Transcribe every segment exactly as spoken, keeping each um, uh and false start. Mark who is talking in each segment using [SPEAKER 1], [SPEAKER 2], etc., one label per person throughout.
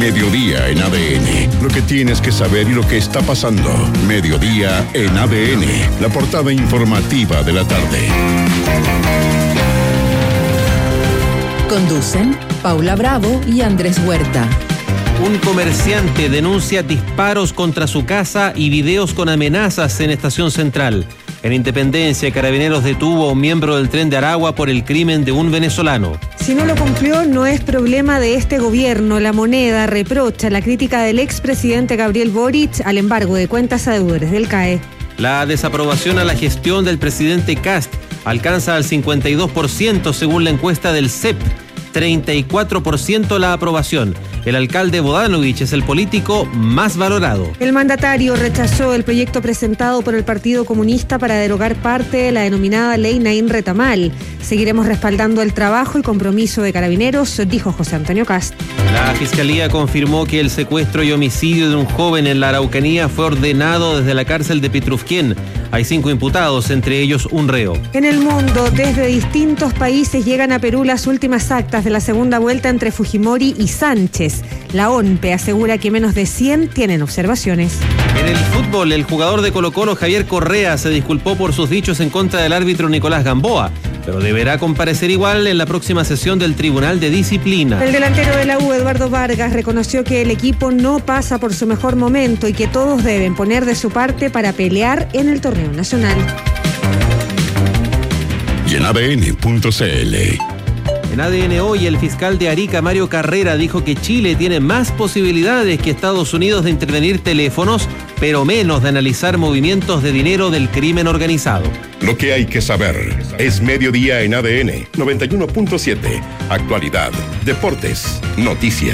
[SPEAKER 1] Mediodía en A D N. Lo que tienes que saber y lo que está pasando. Mediodía en A D N. La portada informativa de la tarde.
[SPEAKER 2] Conducen Paula Bravo y Andrés Huerta.
[SPEAKER 3] Un comerciante denuncia disparos contra su casa y videos con amenazas en Estación Central. En Independencia, Carabineros detuvo a un miembro del Tren de Aragua por el crimen de un venezolano.
[SPEAKER 4] Si no lo cumplió, no es problema de este gobierno. La Moneda reprocha la crítica del expresidente Gabriel Boric al embargo de cuentas a deudores del C A E.
[SPEAKER 3] La desaprobación a la gestión del presidente Kast alcanza al cincuenta y dos por ciento según la encuesta del C E P. treinta y cuatro por ciento la aprobación. El alcalde Bodanovich es el político más valorado.
[SPEAKER 4] El mandatario rechazó el proyecto presentado por el Partido Comunista para derogar parte de la denominada Ley Naín Retamal. Seguiremos respaldando el trabajo y compromiso de Carabineros, dijo José Antonio Kast.
[SPEAKER 3] La Fiscalía confirmó que el secuestro y homicidio de un joven en la Araucanía fue ordenado desde la cárcel de Pitrufquén. Hay cinco imputados, entre ellos un reo.
[SPEAKER 4] En el mundo, desde distintos países llegan a Perú las últimas actas de la segunda vuelta entre Fujimori y Sánchez. La O N P E asegura que menos de cien tienen observaciones.
[SPEAKER 3] En el fútbol, el jugador de Colo-Colo, Javier Correa, se disculpó por sus dichos en contra del árbitro Nicolás Gamboa, pero deberá comparecer igual en la próxima sesión del Tribunal de Disciplina.
[SPEAKER 4] El delantero de la U, Eduardo Vargas, reconoció que el equipo no pasa por su mejor momento y que todos deben poner de su parte para pelear en el torneo nacional.
[SPEAKER 1] Y en A D N punto C L.
[SPEAKER 3] En A D N hoy, el fiscal de Arica, Mario Carrera, dijo que Chile tiene más posibilidades que Estados Unidos de intervenir teléfonos, pero menos de analizar movimientos de dinero del crimen organizado.
[SPEAKER 1] Lo que hay que saber es Mediodía en A D N noventa y uno punto siete. Actualidad, deportes, noticias.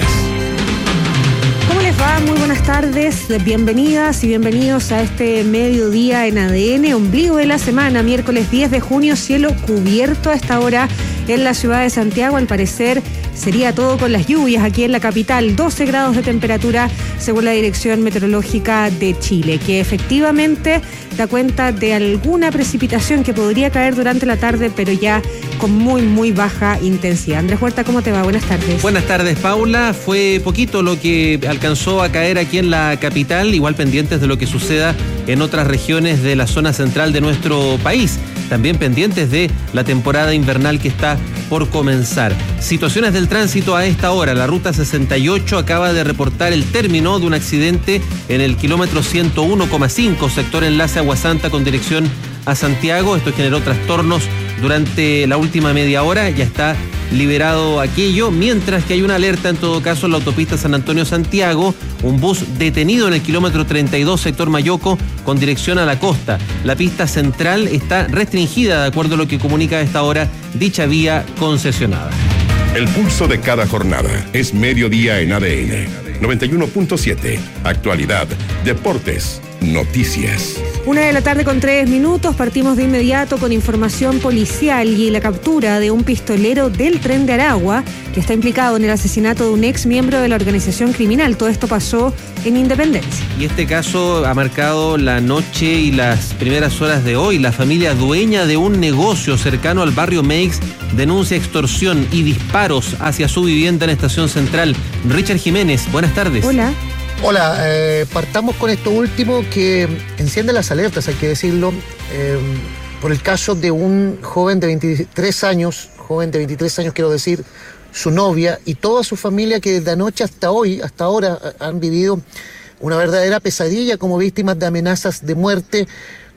[SPEAKER 4] ¿Cómo les va? Muy buenas tardes, bienvenidas y bienvenidos a este Mediodía en A D N, ombligo de la semana, miércoles diez de junio, cielo cubierto a esta hora en la ciudad de Santiago. Al parecer sería todo con las lluvias aquí en la capital, doce grados de temperatura según la Dirección Meteorológica de Chile, que efectivamente da cuenta de alguna precipitación que podría caer durante la tarde, pero ya con muy, muy baja intensidad. Andrés Huerta, ¿cómo te va? Buenas tardes.
[SPEAKER 3] Buenas tardes, Paula. Fue poquito lo que alcanzó a caer aquí en la capital, igual pendientes de lo que suceda en otras regiones de la zona central de nuestro país. También pendientes de la temporada invernal que está por comenzar. Situaciones del tránsito a esta hora. La ruta sesenta y ocho acaba de reportar el término de un accidente en el kilómetro ciento uno coma cinco, sector enlace Aguasanta con dirección a Santiago. Esto generó trastornos durante la última media hora. Ya está liberado aquello, mientras que hay una alerta en todo caso en la autopista San Antonio-Santiago, un bus detenido en el kilómetro treinta y dos, sector Mayoco, con dirección a la costa. La pista central está restringida, de acuerdo a lo que comunica a esta hora dicha vía concesionada.
[SPEAKER 1] El pulso de cada jornada es Mediodía en A D N noventa y uno punto siete. Actualidad, deportes, noticias.
[SPEAKER 4] Una de la tarde con tres minutos, partimos de inmediato con información policial y la captura de un pistolero del Tren de Aragua que está implicado en el asesinato de un ex miembro de la organización criminal. Todo esto pasó en Independencia.
[SPEAKER 3] Y este caso ha marcado la noche y las primeras horas de hoy. La familia dueña de un negocio cercano al barrio Meix denuncia extorsión y disparos hacia su vivienda en Estación Central. Richard Jiménez, buenas tardes.
[SPEAKER 4] Hola.
[SPEAKER 5] Hola, eh, partamos con esto último que enciende las alertas, hay que decirlo, eh, por el caso de un joven de veintitrés años, joven de veintitrés años quiero decir, su novia y toda su familia que desde anoche hasta hoy, hasta ahora, han vivido una verdadera pesadilla como víctimas de amenazas de muerte,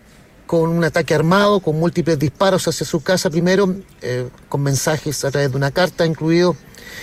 [SPEAKER 5] con un ataque armado, con múltiples disparos hacia su casa primero, eh, con mensajes a través de una carta incluido,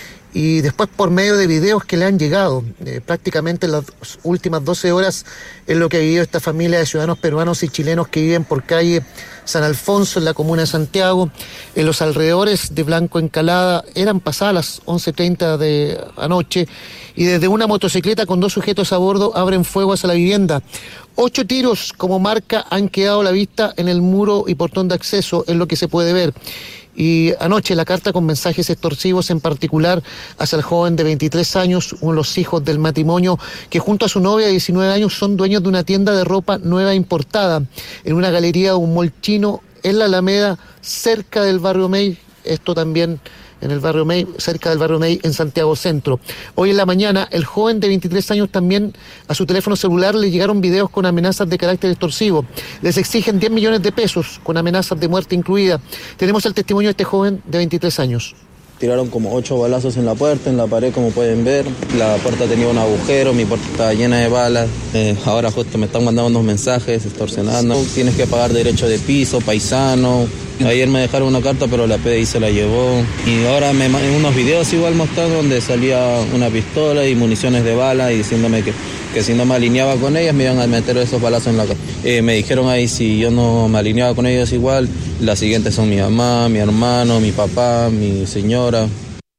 [SPEAKER 5] y después por medio de videos que le han llegado. Eh, prácticamente en las últimas doce horas es lo que ha vivido esta familia de ciudadanos peruanos y chilenos que viven por calle San Alfonso en la comuna de Santiago. En los alrededores de Blanco Encalada eran pasadas las once treinta de anoche y desde una motocicleta con dos sujetos a bordo abren fuego hacia la vivienda. Ocho tiros como marca han quedado a la vista en el muro y portón de acceso, es lo que se puede ver. Y anoche la carta con mensajes extorsivos, en particular hacia el joven de veintitrés años, uno de los hijos del matrimonio, que junto a su novia de diecinueve años son dueños de una tienda de ropa nueva importada en una galería de un mall chino en la Alameda, cerca del barrio Meix. Esto también en el barrio May, cerca del barrio May, en Santiago Centro. Hoy en la mañana, el joven de veintitrés años también a su teléfono celular le llegaron videos con amenazas de carácter extorsivo. Les exigen diez millones de pesos, con amenazas de muerte incluida. Tenemos el testimonio de este joven de veintitrés años.
[SPEAKER 6] Tiraron como ocho balazos en la puerta, en la pared, como pueden ver. La puerta tenía un agujero, mi puerta estaba llena de balas. Eh, ahora justo me están mandando unos mensajes extorsionando. Tienes que pagar derecho de piso, paisano. Ayer me dejaron una carta, pero la P D I se la llevó. Y ahora me en unos videos igual mostrando donde salía una pistola y municiones de bala y diciéndome que, que si no me alineaba con ellas me iban a meter esos balazos en la cara. Eh, me dijeron ahí si yo no me alineaba con ellos igual, las siguientes son mi mamá, mi hermano, mi papá, mi señora.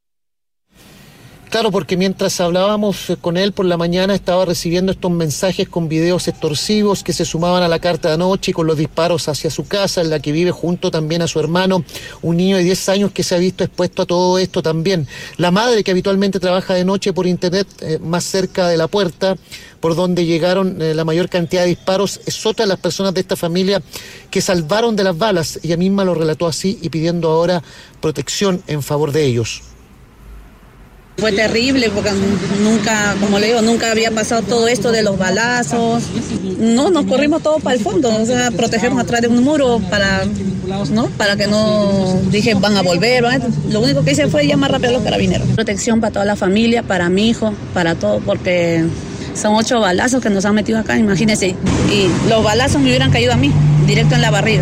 [SPEAKER 5] Claro, porque mientras hablábamos con él por la mañana estaba recibiendo estos mensajes con videos extorsivos que se sumaban a la carta de anoche y con los disparos hacia su casa, en la que vive junto también a su hermano, un niño de diez años que se ha visto expuesto a todo esto también. La madre, que habitualmente trabaja de noche por internet, eh, más cerca de la puerta, por donde llegaron eh, la mayor cantidad de disparos, es otra de las personas de esta familia que salvaron de las balas. Ella misma lo relató así y pidiendo ahora protección en favor de ellos.
[SPEAKER 7] Fue terrible porque nunca, como le digo, nunca había pasado todo esto de los balazos. No, nos corrimos todos para el fondo, o sea, protegernos atrás de un muro para, ¿no? Para que no, dije, van a volver. ¿no? Lo único que hice fue llamar rápido a los carabineros. Protección para toda la familia, para mi hijo, para todo, porque son ocho balazos que nos han metido acá, imagínense. Y los balazos me hubieran caído a mí, directo en la barriga.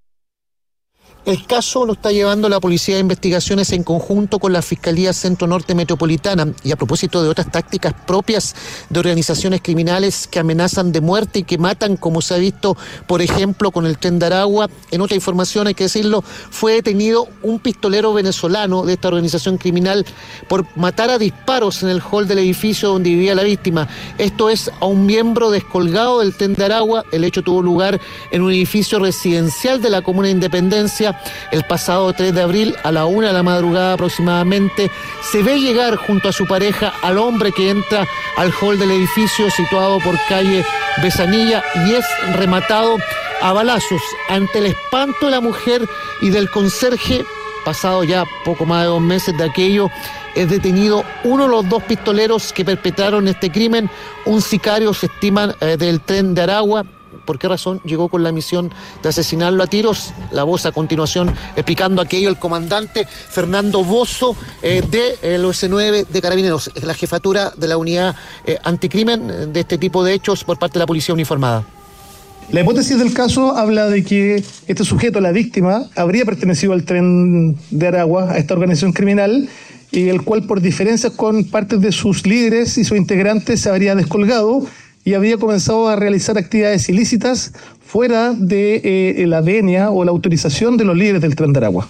[SPEAKER 5] El caso lo está llevando la Policía de Investigaciones en conjunto con la Fiscalía Centro Norte Metropolitana. Y a propósito de otras tácticas propias de organizaciones criminales que amenazan de muerte y que matan, como se ha visto, por ejemplo, con el Tren de Aragua. En otra información, hay que decirlo, fue detenido un pistolero venezolano de esta organización criminal por matar a disparos en el hall del edificio donde vivía la víctima. Esto es a un miembro descolgado del Tren de Aragua. El hecho tuvo lugar en un edificio residencial de la Comuna de Independencia. El pasado tres de abril a la una de la madrugada aproximadamente se ve llegar junto a su pareja al hombre que entra al hall del edificio situado por calle Besanilla y es rematado a balazos. Ante el espanto de la mujer y del conserje, pasado ya poco más de dos meses de aquello, es detenido uno de los dos pistoleros que perpetraron este crimen, un sicario, se estima, eh, del Tren de Aragua. ¿Por qué razón llegó con la misión de asesinarlo a tiros? La voz a continuación explicando aquello el comandante Fernando Bozo eh, de eh, los S nueve de Carabineros, la jefatura de la unidad eh, anticrimen de este tipo de hechos por parte de la policía uniformada.
[SPEAKER 8] La hipótesis del caso habla de que este sujeto, la víctima, habría pertenecido al Tren de Aragua, a esta organización criminal, y el cual por diferencias con partes de sus líderes y sus integrantes se habría descolgado y había comenzado a realizar actividades ilícitas fuera de eh, la venia o la autorización de los líderes del Tren de Aragua.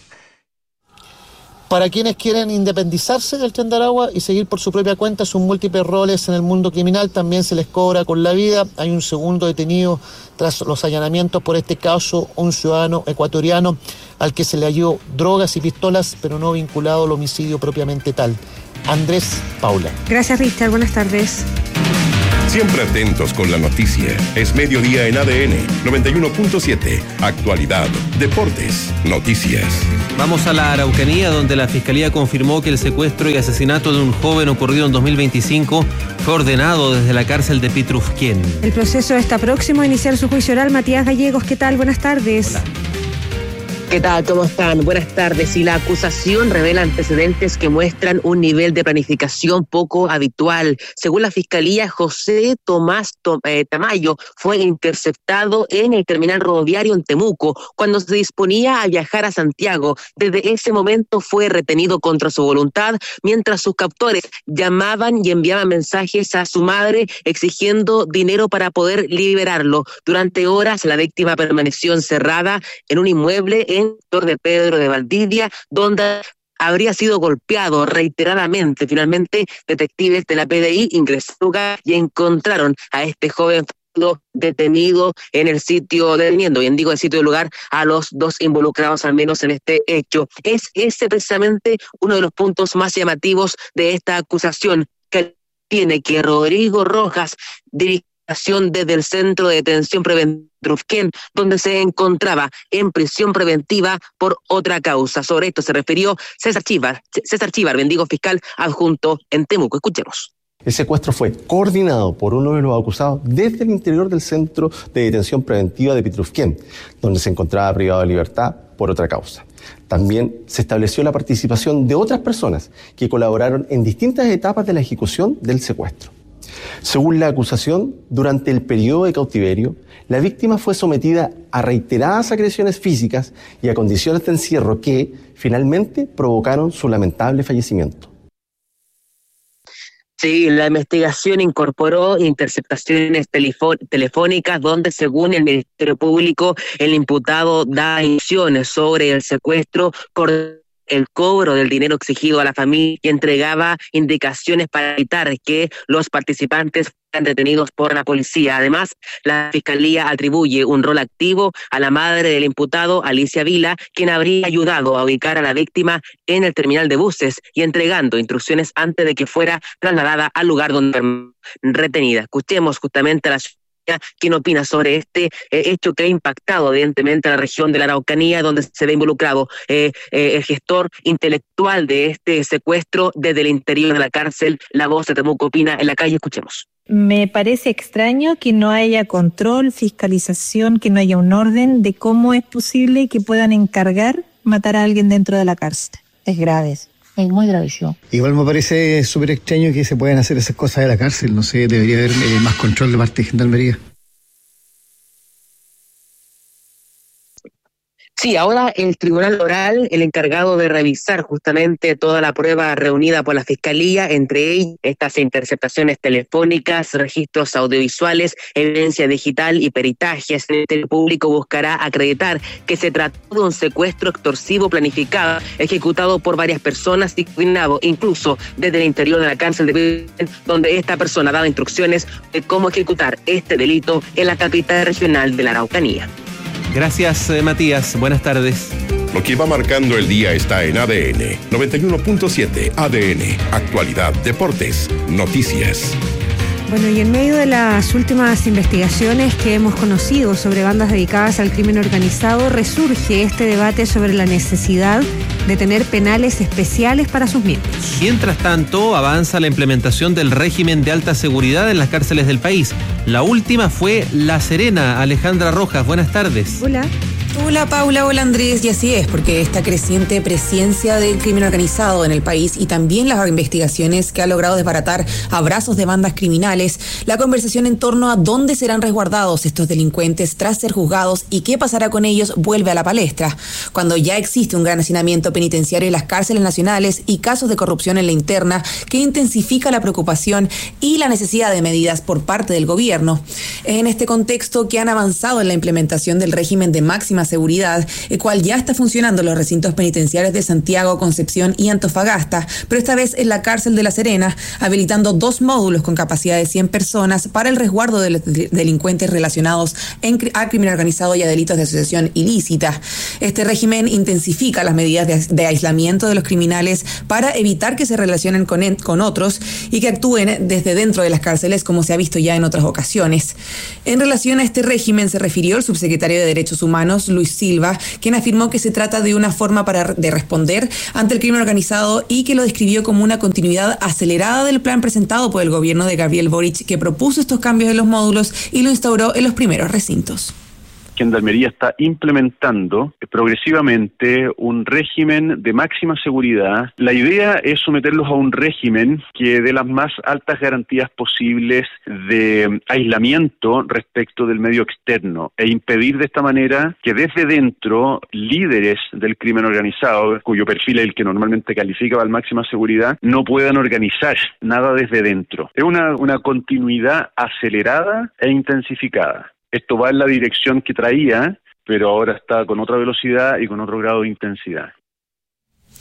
[SPEAKER 5] Para quienes quieren independizarse del Tren de Aragua y seguir por su propia cuenta sus múltiples roles en el mundo criminal, también se les cobra con la vida. Hay un segundo detenido tras los allanamientos por este caso, un ciudadano ecuatoriano al que se le halló drogas y pistolas, pero no vinculado al homicidio propiamente tal. Andrés Paula.
[SPEAKER 4] Gracias, Richard. Buenas tardes.
[SPEAKER 1] Siempre atentos con la noticia. Es mediodía en A D N noventa y uno punto siete. Actualidad, deportes, noticias.
[SPEAKER 3] Vamos a la Araucanía, donde la Fiscalía confirmó que el secuestro y asesinato de un joven ocurrido en dos mil veinticinco fue ordenado desde la cárcel de Pitrufquén.
[SPEAKER 4] El proceso está próximo a iniciar su juicio oral. Matías Gallegos, ¿qué tal? Buenas tardes.
[SPEAKER 3] Hola.
[SPEAKER 9] ¿Qué tal? ¿Cómo están? Buenas tardes. Y la acusación revela antecedentes que muestran un nivel de planificación poco habitual. Según la Fiscalía, José Tomás eh, Tamayo fue interceptado en el terminal rodoviario en Temuco cuando se disponía a viajar a Santiago. Desde ese momento fue retenido contra su voluntad, mientras sus captores llamaban y enviaban mensajes a su madre exigiendo dinero para poder liberarlo. Durante horas, la víctima permaneció encerrada en un inmueble en sector de Pedro de Valdivia, donde habría sido golpeado reiteradamente. Finalmente, detectives de la P D I ingresaron al lugar y encontraron a este joven detenido en el sitio, deteniendo, bien digo, el sitio del lugar, a los dos involucrados, al menos en este hecho. Es ese precisamente uno de los puntos más llamativos de esta acusación, que tiene que Rodrigo Rojas dirigía desde el centro de detención preventiva Trufquén, donde se encontraba en prisión preventiva por otra causa. Sobre esto se refirió César Chívar, César Chívar, bendigo fiscal adjunto en Temuco. Escuchemos.
[SPEAKER 10] El secuestro fue coordinado por uno de los acusados desde el interior del centro de detención preventiva de Pitrufquén, donde se encontraba privado de libertad por otra causa. También se estableció la participación de otras personas que colaboraron en distintas etapas de la ejecución del secuestro. Según la acusación, durante el periodo de cautiverio, la víctima fue sometida a reiteradas agresiones físicas y a condiciones de encierro que, finalmente, provocaron su lamentable fallecimiento.
[SPEAKER 9] Sí, la investigación incorporó interceptaciones telefó- telefónicas donde, según el Ministerio Público, el imputado da instrucciones sobre el secuestro, el cobro del dinero exigido a la familia y entregaba indicaciones para evitar que los participantes fueran detenidos por la policía. Además, la Fiscalía atribuye un rol activo a la madre del imputado, Alicia Vila, quien habría ayudado a ubicar a la víctima en el terminal de buses y entregando instrucciones antes de que fuera trasladada al lugar donde fue retenida. Escuchemos justamente a la ¿quién opina sobre este eh, hecho que ha impactado evidentemente a la región de la Araucanía, donde se ve involucrado eh, eh, el gestor intelectual de este secuestro desde el interior de la cárcel? La Voz de Temuco opina en la calle. Escuchemos.
[SPEAKER 11] Me parece extraño que no haya control, fiscalización, que no haya un orden de cómo es posible que puedan encargar matar a alguien dentro de la cárcel. Es grave eso. Es muy gravísimo.
[SPEAKER 12] Igual me parece súper extraño que se puedan hacer esas cosas de la cárcel. No sé, debería haber eh, más control de parte de Gendarmería.
[SPEAKER 9] Sí, ahora el Tribunal Oral, el encargado de revisar justamente toda la prueba reunida por la Fiscalía, entre ellas estas interceptaciones telefónicas, registros audiovisuales, evidencia digital y peritajes. El Ministerio Público buscará acreditar que se trató de un secuestro extorsivo planificado, ejecutado por varias personas y coordinado incluso desde el interior de la cárcel de Pitrufquén, donde esta persona daba instrucciones de cómo ejecutar este delito en la capital regional de la Araucanía.
[SPEAKER 3] Gracias, eh, Matías. Buenas tardes.
[SPEAKER 1] Lo que va marcando el día está en A D N. noventa y uno punto siete A D N. Actualidad, deportes, noticias.
[SPEAKER 4] Bueno, y en medio de las últimas investigaciones que hemos conocido sobre bandas dedicadas al crimen organizado, resurge este debate sobre la necesidad de tener penales especiales para sus miembros.
[SPEAKER 3] Mientras tanto, avanza la implementación del régimen de alta seguridad en las cárceles del país. La última fue La Serena. Alejandra Rojas, buenas tardes.
[SPEAKER 4] Hola.
[SPEAKER 13] Hola Paula, hola Andrés, y así es, porque esta creciente presencia del crimen organizado en el país y también las investigaciones que ha logrado desbaratar abrazos de bandas criminales, la conversación en torno a dónde serán resguardados estos delincuentes tras ser juzgados y qué pasará con ellos vuelve a la palestra, cuando ya existe un gran hacinamiento penitenciario en las cárceles nacionales y casos de corrupción en la interna que intensifica la preocupación y la necesidad de medidas por parte del gobierno. Es en este contexto que han avanzado en la implementación del régimen de máxima seguridad, el cual ya está funcionando en los recintos penitenciarios de Santiago, Concepción y Antofagasta, pero esta vez en la cárcel de La Serena, habilitando dos módulos con capacidad de cien personas para el resguardo de los delincuentes relacionados en, a crimen organizado y a delitos de asociación ilícita. Este régimen intensifica las medidas de, de aislamiento de los criminales para evitar que se relacionen con, en, con otros y que actúen desde dentro de las cárceles, como se ha visto ya en otras ocasiones. En relación a este régimen se refirió el subsecretario de Derechos Humanos, Luis Silva, quien afirmó que se trata de una forma para de responder ante el crimen organizado y que lo describió como una continuidad acelerada del plan presentado por el gobierno de Gabriel Boric, que propuso estos cambios en los módulos y lo instauró en los primeros recintos.
[SPEAKER 14] Gendarmería está implementando progresivamente un régimen de máxima seguridad. La idea es someterlos a un régimen que dé las más altas garantías posibles de aislamiento respecto del medio externo e impedir de esta manera que desde dentro líderes del crimen organizado, cuyo perfil es el que normalmente califica para máxima seguridad, no puedan organizar nada desde dentro. Es una, una continuidad acelerada e intensificada. Esto va en la dirección que traía, pero ahora está con otra velocidad y con otro grado de intensidad.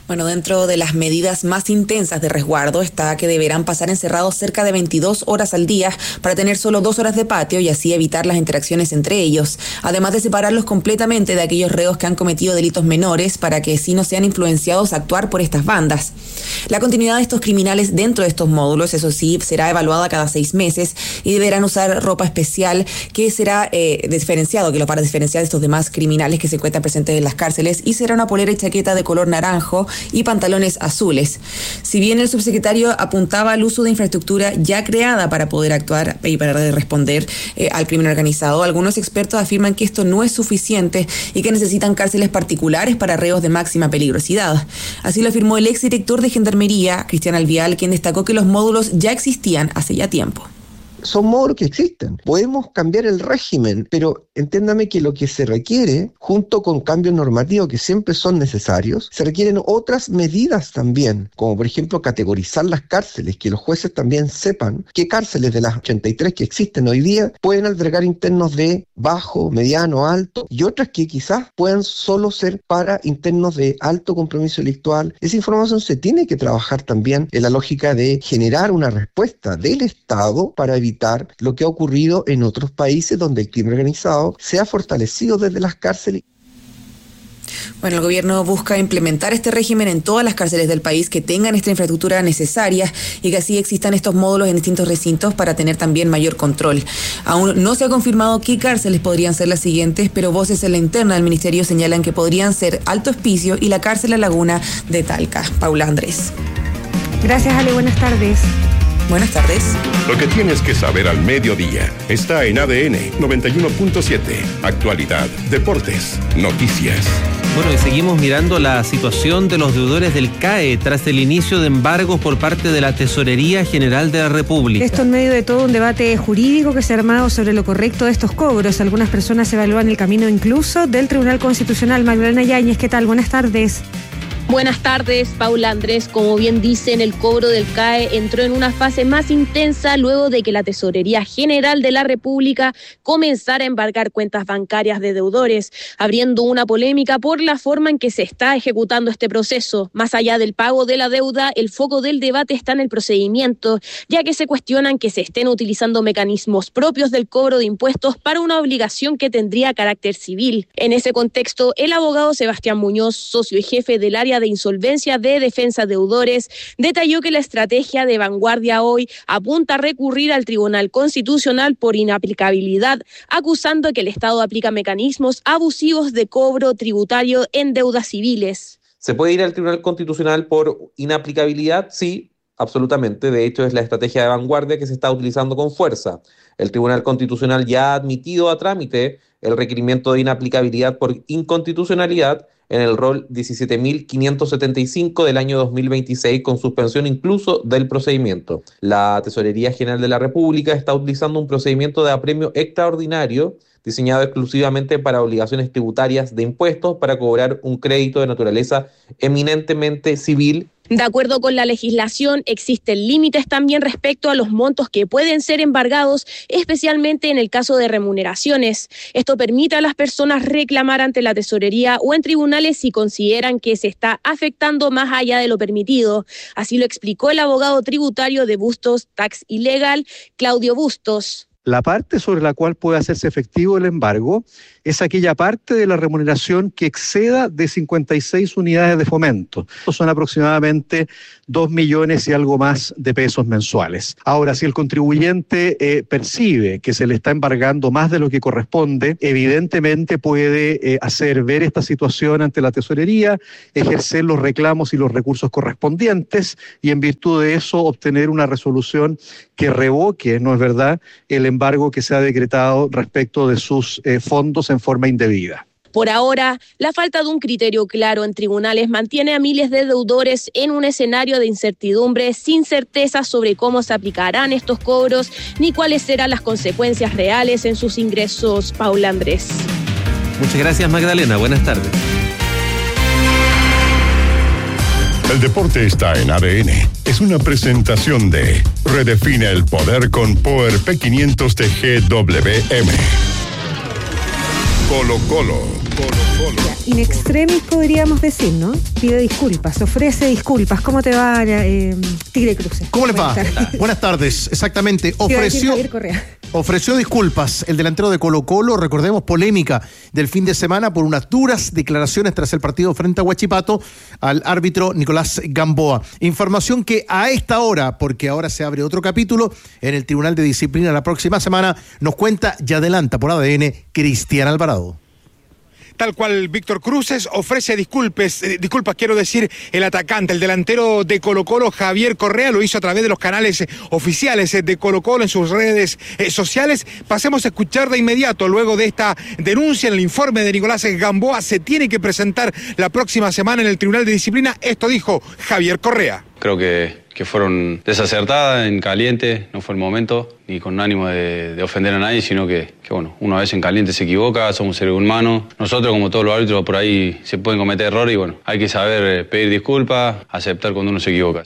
[SPEAKER 13] Bueno, dentro de las medidas más intensas de resguardo está que deberán pasar encerrados cerca de veintidós horas al día para tener solo dos horas de patio y así evitar las interacciones entre ellos, además de separarlos completamente de aquellos reos que han cometido delitos menores para que así no sean influenciados a actuar por estas bandas. La continuidad de estos criminales dentro de estos módulos, eso sí, será evaluada cada seis meses y deberán usar ropa especial que será eh, diferenciado, que los para diferenciar de estos demás criminales que se encuentran presentes en las cárceles, y será una polera y chaqueta de color naranjo y pantalones azules. Si bien el subsecretario apuntaba al uso de infraestructura ya creada para poder actuar y para responder eh, al crimen organizado, algunos expertos afirman que esto no es suficiente y que necesitan cárceles particulares para reos de máxima peligrosidad. Así lo afirmó el exdirector de Gendarmería, Cristian Alvial, quien destacó que los módulos ya existían hace ya tiempo.
[SPEAKER 15] Son módulos que existen. Podemos cambiar el régimen, pero entiéndame que lo que se requiere, junto con cambios normativos que siempre son necesarios, se requieren otras medidas también, como por ejemplo categorizar las cárceles, que los jueces también sepan qué cárceles de las ochenta y tres que existen hoy día pueden albergar internos de bajo, mediano, alto, y otras que quizás puedan solo ser para internos de alto compromiso delictual. Esa información se tiene que trabajar también en la lógica de generar una respuesta del Estado para evitar lo que ha ocurrido en otros países donde el crimen organizado se ha fortalecido desde las cárceles.
[SPEAKER 13] Bueno, el gobierno busca implementar este régimen en todas las cárceles del país que tengan esta infraestructura necesaria y que así existan estos módulos en distintos recintos para tener también mayor control. Aún no se ha confirmado qué cárceles podrían ser las siguientes, pero voces en la interna del ministerio señalan que podrían ser Alto Hospicio y la cárcel La Laguna de Talca. Paula Andrés.
[SPEAKER 4] Gracias, Ale. Buenas tardes.
[SPEAKER 13] Buenas tardes.
[SPEAKER 1] Lo que tienes que saber al mediodía está en A D N noventa y uno punto siete. Actualidad, deportes, noticias.
[SPEAKER 3] Bueno, y seguimos mirando la situación de los deudores del C A E tras el inicio de embargos por parte de la Tesorería General de la República.
[SPEAKER 4] Esto en medio de todo un debate jurídico que se ha armado sobre lo correcto de estos cobros. Algunas personas evalúan el camino incluso del Tribunal Constitucional. Magdalena Yáñez, ¿qué tal? Buenas tardes.
[SPEAKER 16] Buenas tardes, Paula Andrés. Como bien dicen, el cobro del C A E entró en una fase más intensa luego de que la Tesorería General de la República comenzara a embargar cuentas bancarias de deudores, abriendo una polémica por la forma en que se está ejecutando este proceso. Más allá del pago de la deuda, el foco del debate está en el procedimiento, ya que se cuestionan que se estén utilizando mecanismos propios del cobro de impuestos para una obligación que tendría carácter civil. En ese contexto, el abogado Sebastián Muñoz, socio y jefe del área de insolvencia de defensa deudores, detalló que la estrategia de vanguardia hoy apunta a recurrir al Tribunal Constitucional por inaplicabilidad, acusando que el Estado aplica mecanismos abusivos de cobro tributario en deudas civiles.
[SPEAKER 17] ¿Se puede ir al Tribunal Constitucional por inaplicabilidad? Sí, absolutamente. De hecho, es la estrategia de vanguardia que se está utilizando con fuerza. El Tribunal Constitucional ya ha admitido a trámite el requerimiento de inaplicabilidad por inconstitucionalidad en el rol diecisiete mil quinientos setenta y cinco del año dos mil veintiséis, con suspensión incluso del procedimiento. La Tesorería General de la República está utilizando un procedimiento de apremio extraordinario diseñado exclusivamente para obligaciones tributarias de impuestos para cobrar un crédito de naturaleza eminentemente civil.
[SPEAKER 16] De acuerdo con la legislación, existen límites también respecto a los montos que pueden ser embargados, especialmente en el caso de remuneraciones. Esto permite a las personas reclamar ante la tesorería o en tribunales si consideran que se está afectando más allá de lo permitido. Así lo explicó el abogado tributario de Bustos Tax y Legal, Claudio Bustos.
[SPEAKER 18] La parte sobre la cual puede hacerse efectivo el embargo es aquella parte de la remuneración que exceda de cincuenta y seis unidades de fomento. Estos son aproximadamente dos millones y algo más de pesos mensuales. Ahora, si el contribuyente eh, percibe que se le está embargando más de lo que corresponde, evidentemente puede eh, hacer ver esta situación ante la tesorería, ejercer los reclamos y los recursos correspondientes y en virtud de eso obtener una resolución que revoque, ¿no es verdad?, el embargo que se ha decretado respecto de sus eh, fondos en forma indebida.
[SPEAKER 16] Por ahora, la falta de un criterio claro en tribunales mantiene a miles de deudores en un escenario de incertidumbre, sin certeza sobre cómo se aplicarán estos cobros ni cuáles serán las consecuencias reales en sus ingresos. Paula Andrés.
[SPEAKER 3] Muchas gracias, Magdalena. Buenas tardes.
[SPEAKER 1] El deporte está en A D N. Es una presentación de Redefine el poder con Power P quinientos de G W M. Colo Colo. Colo Colo.
[SPEAKER 4] In extremis podríamos decir, ¿no? Pide disculpas, ofrece disculpas. ¿Cómo te va, eh, Tigre Cruces?
[SPEAKER 19] ¿Cómo les va? Buenas tardes, exactamente. Ofreció, ofreció disculpas el delantero de Colo Colo, recordemos, polémica del fin de semana por unas duras declaraciones tras el partido frente a Huachipato al árbitro Nicolás Gamboa. Información que a esta hora, porque ahora se abre otro capítulo en el Tribunal de Disciplina la próxima semana, nos cuenta y adelanta por A D N Cristian Alvarado.
[SPEAKER 20] Tal cual Víctor Cruces ofrece disculpas, eh, disculpas quiero decir, el atacante, el delantero de Colo Colo, Javier Correa, lo hizo a través de los canales eh, oficiales eh, de Colo Colo en sus redes eh, sociales. Pasemos a escuchar de inmediato, luego de esta denuncia en el informe de Nicolás Gamboa, se tiene que presentar la próxima semana en el Tribunal de Disciplina. Esto dijo Javier Correa.
[SPEAKER 21] Creo que, que fueron desacertadas, en caliente, no fue el momento, ni con ánimo de, de ofender a nadie, sino que, que, bueno, uno a veces en caliente se equivoca, somos seres humanos. Nosotros, como todos los árbitros, por ahí se pueden cometer errores y, bueno, hay que saber pedir disculpas, aceptar cuando uno se equivoca.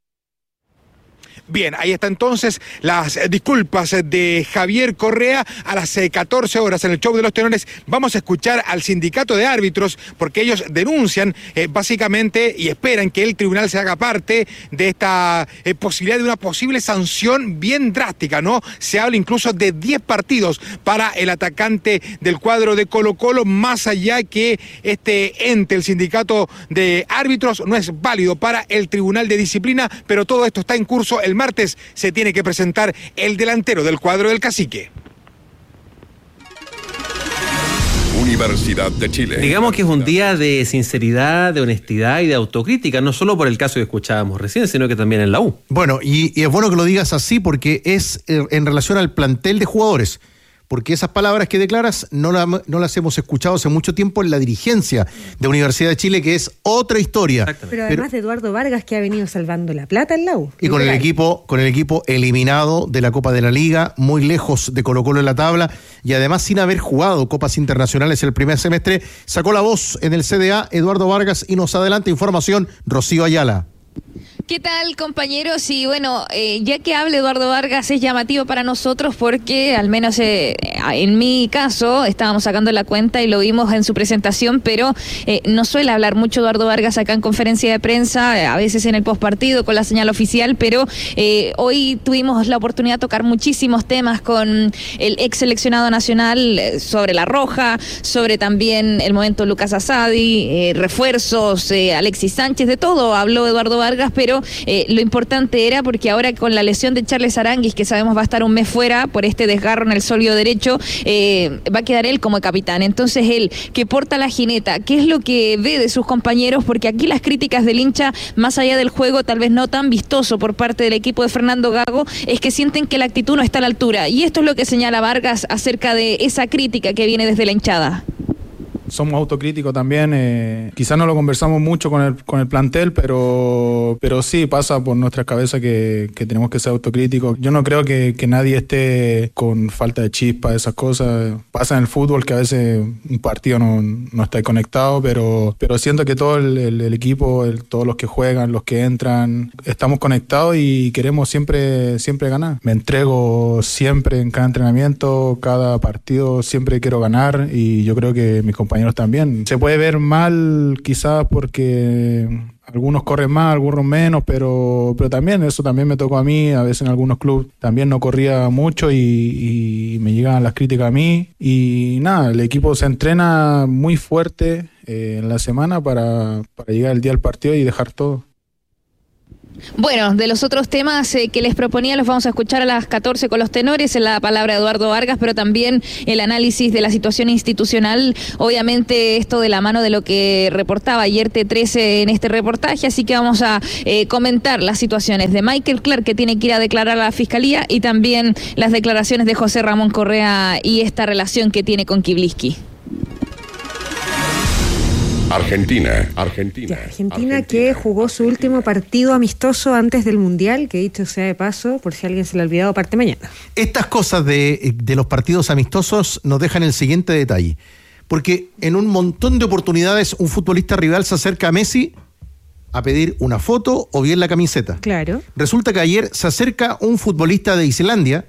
[SPEAKER 20] Bien, ahí está entonces las disculpas de Javier Correa. A las catorce horas en el show de los tenores vamos a escuchar al sindicato de árbitros, porque ellos denuncian eh, básicamente y esperan que el tribunal se haga parte de esta eh, posibilidad de una posible sanción bien drástica, ¿no? Se habla incluso de diez partidos para el atacante del cuadro de Colo Colo, más allá que este ente, el sindicato de árbitros, no es válido para el Tribunal de Disciplina, pero todo esto está en curso. El martes se tiene que presentar el delantero del cuadro del Cacique.
[SPEAKER 1] Universidad de Chile.
[SPEAKER 3] Digamos que es un día de sinceridad, de honestidad y de autocrítica, no solo por el caso que escuchábamos recién, sino que también en la U.
[SPEAKER 19] Bueno, y, y es bueno que lo digas así porque es en relación al plantel de jugadores. Porque esas palabras que declaras no, la, no las hemos escuchado hace mucho tiempo en la dirigencia de Universidad de Chile, que es otra historia.
[SPEAKER 4] Pero además Pero, de Eduardo Vargas, que ha venido salvando la plata en la U.
[SPEAKER 19] Y con el equipo, con el equipo eliminado de la Copa de la Liga, muy lejos de Colo Colo en la tabla, y además sin haber jugado copas internacionales el primer semestre, sacó la voz en el C D A Eduardo Vargas y nos adelanta información Rocío Ayala.
[SPEAKER 22] ¿Qué tal, compañeros? Y bueno, eh, ya que habla Eduardo Vargas, es llamativo para nosotros porque, al menos eh, en mi caso, estábamos sacando la cuenta y lo vimos en su presentación, pero eh, no suele hablar mucho Eduardo Vargas acá en conferencia de prensa, eh, a veces en el postpartido con la señal oficial, pero eh, hoy tuvimos la oportunidad de tocar muchísimos temas con el ex seleccionado nacional eh, sobre La Roja, sobre también el momento de Lucas Asadi, eh, refuerzos, eh, Alexis Sánchez, de todo habló Eduardo Vargas, pero Eh, lo importante era porque ahora con la lesión de Charles Aranguis, que sabemos va a estar un mes fuera por este desgarro en el sóleo derecho, eh, va a quedar él como capitán. Entonces él, que porta la jineta, ¿qué es lo que ve de sus compañeros? Porque aquí las críticas del hincha, más allá del juego tal vez no tan vistoso por parte del equipo de Fernando Gago, es que sienten que la actitud no está a la altura. Y esto es lo que señala Vargas acerca de esa crítica que viene desde la hinchada.
[SPEAKER 23] Somos autocríticos también, eh, quizás no lo conversamos mucho con el, con el plantel, pero, pero sí pasa por nuestra cabeza que, que tenemos que ser autocríticos. Yo no creo que, que nadie esté con falta de chispa, esas cosas. Pasa en el fútbol que a veces un partido no, no está conectado, pero, pero siento que todo el, el, el equipo, el, todos los que juegan, los que entran, estamos conectados y queremos siempre, siempre ganar. Me entrego siempre en cada entrenamiento, cada partido, siempre quiero ganar y yo creo que mis compañeros también. Se puede ver mal quizás porque algunos corren más, algunos menos, pero, pero también eso también me tocó a mí. A veces en algunos clubes también no corría mucho y, y me llegaban las críticas a mí. Y nada, el equipo se entrena muy fuerte eh, en la semana para, para llegar el día del partido y dejar todo.
[SPEAKER 22] Bueno, de los otros temas eh, que les proponía los vamos a escuchar a las catorce con los tenores, en la palabra de Eduardo Vargas, pero también el análisis de la situación institucional, obviamente esto de la mano de lo que reportaba ayer T trece en este reportaje, así que vamos a eh, comentar las situaciones de Michael Clark, que tiene que ir a declarar a la Fiscalía, y también las declaraciones de José Ramón Correa y esta relación que tiene con Kibliski.
[SPEAKER 1] Argentina, Argentina.
[SPEAKER 4] Ya, Argentina, Argentina que jugó su último partido amistoso antes del Mundial, que dicho sea de paso, por si alguien se le ha olvidado, parte mañana.
[SPEAKER 19] Estas cosas de, de los partidos amistosos nos dejan el siguiente detalle, porque en un montón de oportunidades un futbolista rival se acerca a Messi a pedir una foto o bien la camiseta.
[SPEAKER 4] Claro.
[SPEAKER 19] Resulta que ayer se acerca un futbolista de Islandia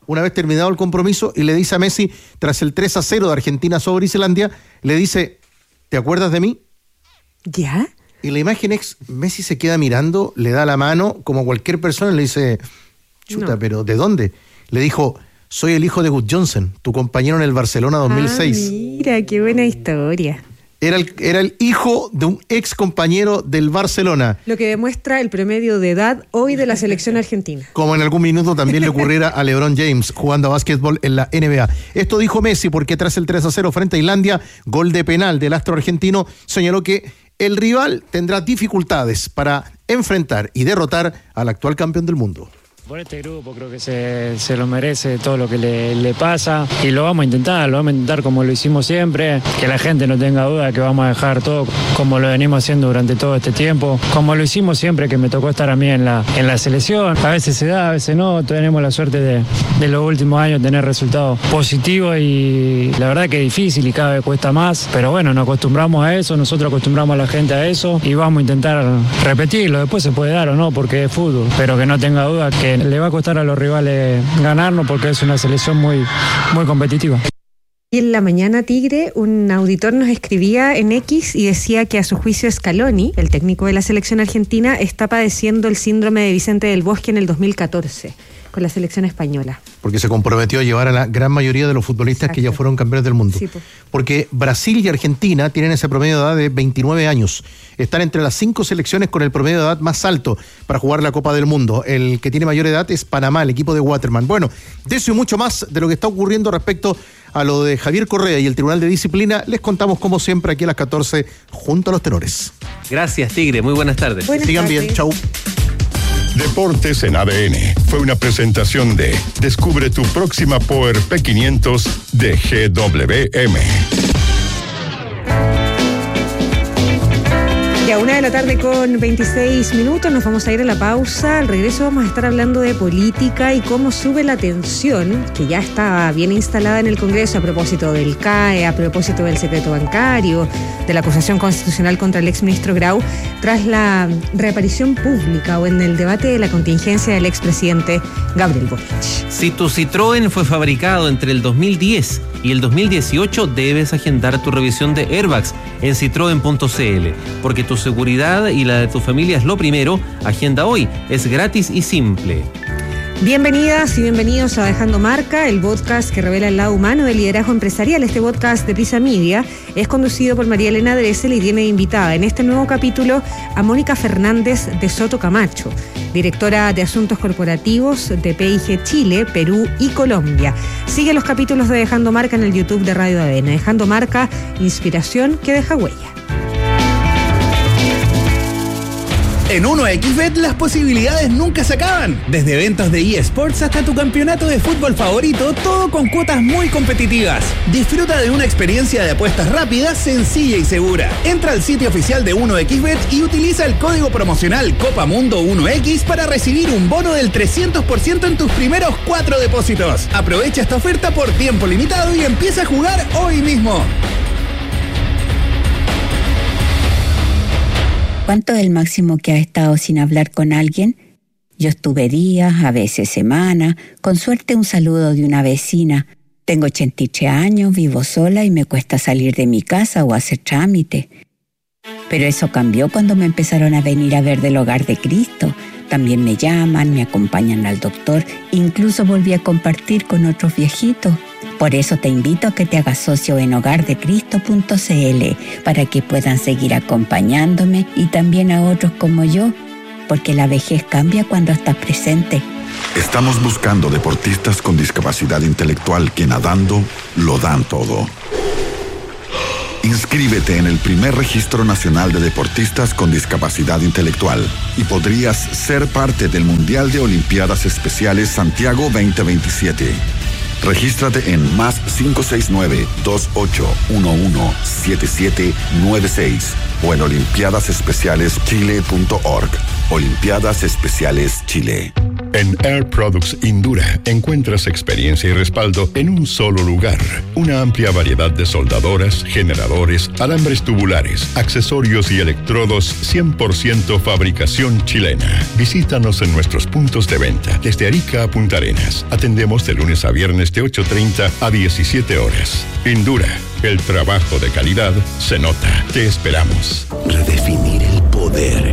[SPEAKER 19] una vez terminado el compromiso, y le dice a Messi, tras el tres a cero de Argentina sobre Islandia, le dice, ¿te acuerdas de mí?
[SPEAKER 4] ¿Ya?
[SPEAKER 19] Y la imagen es, Messi se queda mirando, le da la mano, como cualquier persona, y le dice, chuta, no. ¿Pero de dónde? Le dijo, soy el hijo de Gus Johnson, tu compañero en el Barcelona dos mil seis.
[SPEAKER 4] Ah, mira, qué buena historia.
[SPEAKER 19] Era el, era el hijo de un ex compañero del Barcelona.
[SPEAKER 4] Lo que demuestra el promedio de edad hoy de la selección argentina.
[SPEAKER 19] Como en algún minuto también le ocurriera a LeBron James jugando a básquetbol en la N B A. Esto dijo Messi porque tras el tres a cero frente a Islandia, gol de penal del astro argentino, señaló que el rival tendrá dificultades para enfrentar y derrotar al actual campeón del mundo.
[SPEAKER 2] Por este grupo creo que se, se lo merece todo lo que le, le pasa y lo vamos a intentar, lo vamos a intentar como lo hicimos siempre, que la gente no tenga duda que vamos a dejar todo como lo venimos haciendo durante todo este tiempo, como lo hicimos siempre que me tocó estar a mí en la, en la selección. A veces se da, a veces no, tenemos la suerte de, de los últimos años tener resultados positivos y la verdad que es difícil y cada vez cuesta más, pero bueno, nos acostumbramos a eso, nosotros acostumbramos a la gente a eso y vamos a intentar repetirlo, después se puede dar o no porque es fútbol, pero que no tenga duda que le va a costar a los rivales ganarnos porque es una selección muy, muy competitiva.
[SPEAKER 4] Y en la mañana, Tigre, un auditor nos escribía en X y decía que a su juicio Scaloni, el técnico de la selección argentina, está padeciendo el síndrome de Vicente del Bosque en el dos mil catorce con la selección española.
[SPEAKER 19] Porque se comprometió a llevar a la gran mayoría de los futbolistas Exacto. que ya fueron campeones del mundo.
[SPEAKER 4] Sí, pues.
[SPEAKER 19] Porque Brasil y Argentina tienen ese promedio de edad de veintinueve años. Están entre las cinco selecciones con el promedio de edad más alto para jugar la Copa del Mundo. El que tiene mayor edad es Panamá, el equipo de Waterman. Bueno, de eso y mucho más de lo que está ocurriendo respecto a lo de Javier Correa y el Tribunal de Disciplina, les contamos como siempre aquí a las catorce junto a los tenores.
[SPEAKER 3] Gracias, Tigre. Muy buenas tardes.
[SPEAKER 4] Buenas
[SPEAKER 19] Sigan
[SPEAKER 4] tardes.
[SPEAKER 19] bien. Chau.
[SPEAKER 1] Deportes en A D N fue una presentación de Descubre tu próxima Power P quinientos de G W M.
[SPEAKER 4] Y a una de la tarde con veintiséis minutos nos vamos a ir a la pausa. Al regreso vamos a estar hablando de política y cómo sube la tensión, que ya está bien instalada en el Congreso a propósito del C A E, a propósito del secreto bancario, de la acusación constitucional contra el exministro Grau, tras la reaparición pública o en el debate de la contingencia del expresidente Gabriel Boric.
[SPEAKER 3] Si tu Citroën fue fabricado entre el dos mil diez y el dos mil dieciocho, debes agendar tu revisión de airbags en citroen punto c l, porque tu seguridad y la de tu familia es lo primero. Agenda hoy, es gratis y simple.
[SPEAKER 4] Bienvenidas y bienvenidos a Dejando Marca, el podcast que revela el lado humano del liderazgo empresarial. Este podcast de Prisa Media es conducido por María Elena Dressel y tiene invitada en este nuevo capítulo a Mónica Fernández de Soto Camacho, directora de Asuntos Corporativos de P I G Chile, Perú y Colombia. Sigue los capítulos de Dejando Marca en el YouTube de Radio A D N. Dejando Marca, inspiración que deja huella.
[SPEAKER 6] En uno equis bet las posibilidades nunca se acaban. Desde eventos de eSports hasta tu campeonato de fútbol favorito, todo con cuotas muy competitivas. Disfruta de una experiencia de apuestas rápida, sencilla y segura. Entra al sitio oficial de uno equis bet y utiliza el código promocional Copa Mundo uno equis para recibir un bono del trescientos por ciento en tus primeros cuatro depósitos. Aprovecha esta oferta por tiempo limitado y empieza a jugar hoy mismo.
[SPEAKER 7] ¿Cuánto es el máximo que has estado sin hablar con alguien? Yo estuve días, a veces semanas, con suerte un saludo de una vecina. Tengo ochenta y tres años, vivo sola y me cuesta salir de mi casa o hacer trámite. Pero eso cambió cuando me empezaron a venir a ver del Hogar de Cristo. También me llaman, me acompañan al doctor, incluso volví a compartir con otros viejitos. Por eso te invito a que te hagas socio en hogar de cristo punto c l para que puedan seguir acompañándome y también a otros como yo, porque la vejez cambia cuando estás presente.
[SPEAKER 24] Estamos buscando deportistas con discapacidad intelectual que nadando lo dan todo. Inscríbete en el primer registro nacional de deportistas con discapacidad intelectual y podrías ser parte del Mundial de Olimpiadas Especiales Santiago veinte veintisiete. Regístrate en más cinco seis nueve, dos ocho uno uno, siete siete nueve seis o en olimpiadas especiales chile punto org. Olimpiadas Especiales Chile.
[SPEAKER 1] En Air Products Indura encuentras experiencia y respaldo en un solo lugar. Una amplia variedad de soldadoras, generadores, alambres tubulares, accesorios y electrodos cien por ciento fabricación chilena. Visítanos en nuestros puntos de venta desde Arica a Punta Arenas. Atendemos de lunes a viernes de ocho treinta a diecisiete horas. Indura, el trabajo de calidad se nota. Te esperamos.
[SPEAKER 5] Redefinir el poder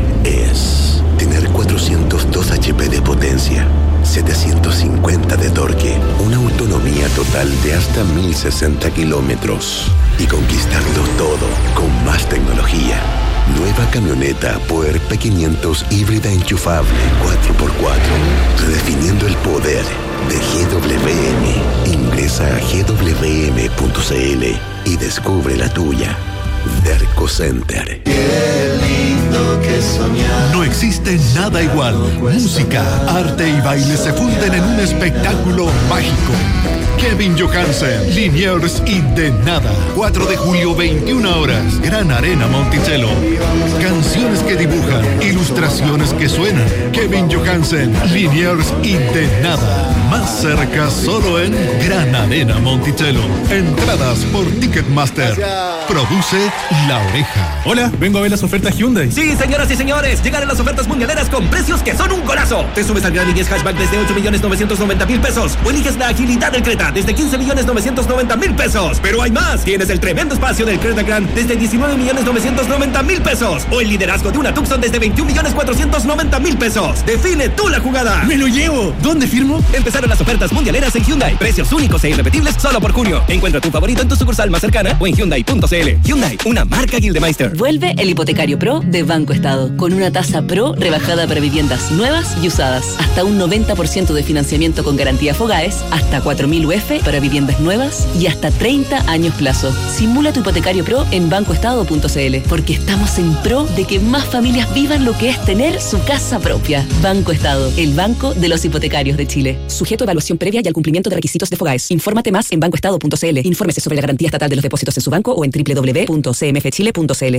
[SPEAKER 5] es tener cuatrocientos dos H P de potencia, setecientos cincuenta de torque, una autonomía total de hasta mil sesenta kilómetros y conquistarlo todo con más tecnología. Nueva camioneta Power P quinientos híbrida enchufable cuatro por cuatro, redefiniendo el poder de G W M. Ingresa a g w m punto c l y descubre la tuya. Derco Center.
[SPEAKER 8] Qué lindo que soñar.
[SPEAKER 10] No existe nada igual. Música, arte y baile se funden en un espectáculo mágico. Kevin Johansen, Liniers y De Nada. cuatro de julio, veintiuna horas. Gran Arena Monticello. Canciones que dibujan, ilustraciones que suenan. Kevin Johansen, Liniers y De Nada. Más cerca solo en Gran Arena Monticello. Entradas por Ticketmaster. Produce La Oreja.
[SPEAKER 11] Hola, vengo a ver las ofertas Hyundai.
[SPEAKER 25] Sí, señoras y señores, llegaron las ofertas mundialeras con precios que son un golazo. Te subes al Gran i diez Hatchback desde ocho millones novecientos noventa mil pesos o eliges la agilidad del Creta desde quince millones novecientos noventa mil pesos. Pero hay más. Tienes el tremendo espacio del Creta Grand desde diecinueve millones novecientos noventa mil pesos o el liderazgo de una Tucson desde veintiún millones cuatrocientos noventa mil pesos. Define tú la jugada.
[SPEAKER 11] ¡Me lo llevo! ¿Dónde firmo?
[SPEAKER 25] Empezaron las ofertas mundialeras en Hyundai. Precios únicos e irrepetibles solo por junio. Encuentra tu favorito en tu sucursal más cercana o en hyundai punto c l. Hyundai, una marca Gildemeister.
[SPEAKER 26] Vuelve el hipotecario Pro de Banco Estado, con una tasa Pro rebajada para viviendas nuevas y usadas. Hasta un noventa por ciento de financiamiento con garantía Fogaes, hasta cuatro mil U F para viviendas nuevas y hasta treinta años plazo. Simula tu hipotecario Pro en banco estado punto c l, porque estamos en pro de que más familias vivan lo que es tener su casa propia. Banco Estado, el banco de los hipotecarios de Chile. Sujeto a evaluación previa y al cumplimiento de requisitos de Fogaes. Infórmate más en banco estado punto c l. Infórmese sobre la garantía estatal de los depósitos en su banco o en doble u doble u doble u punto c m f chile punto c l.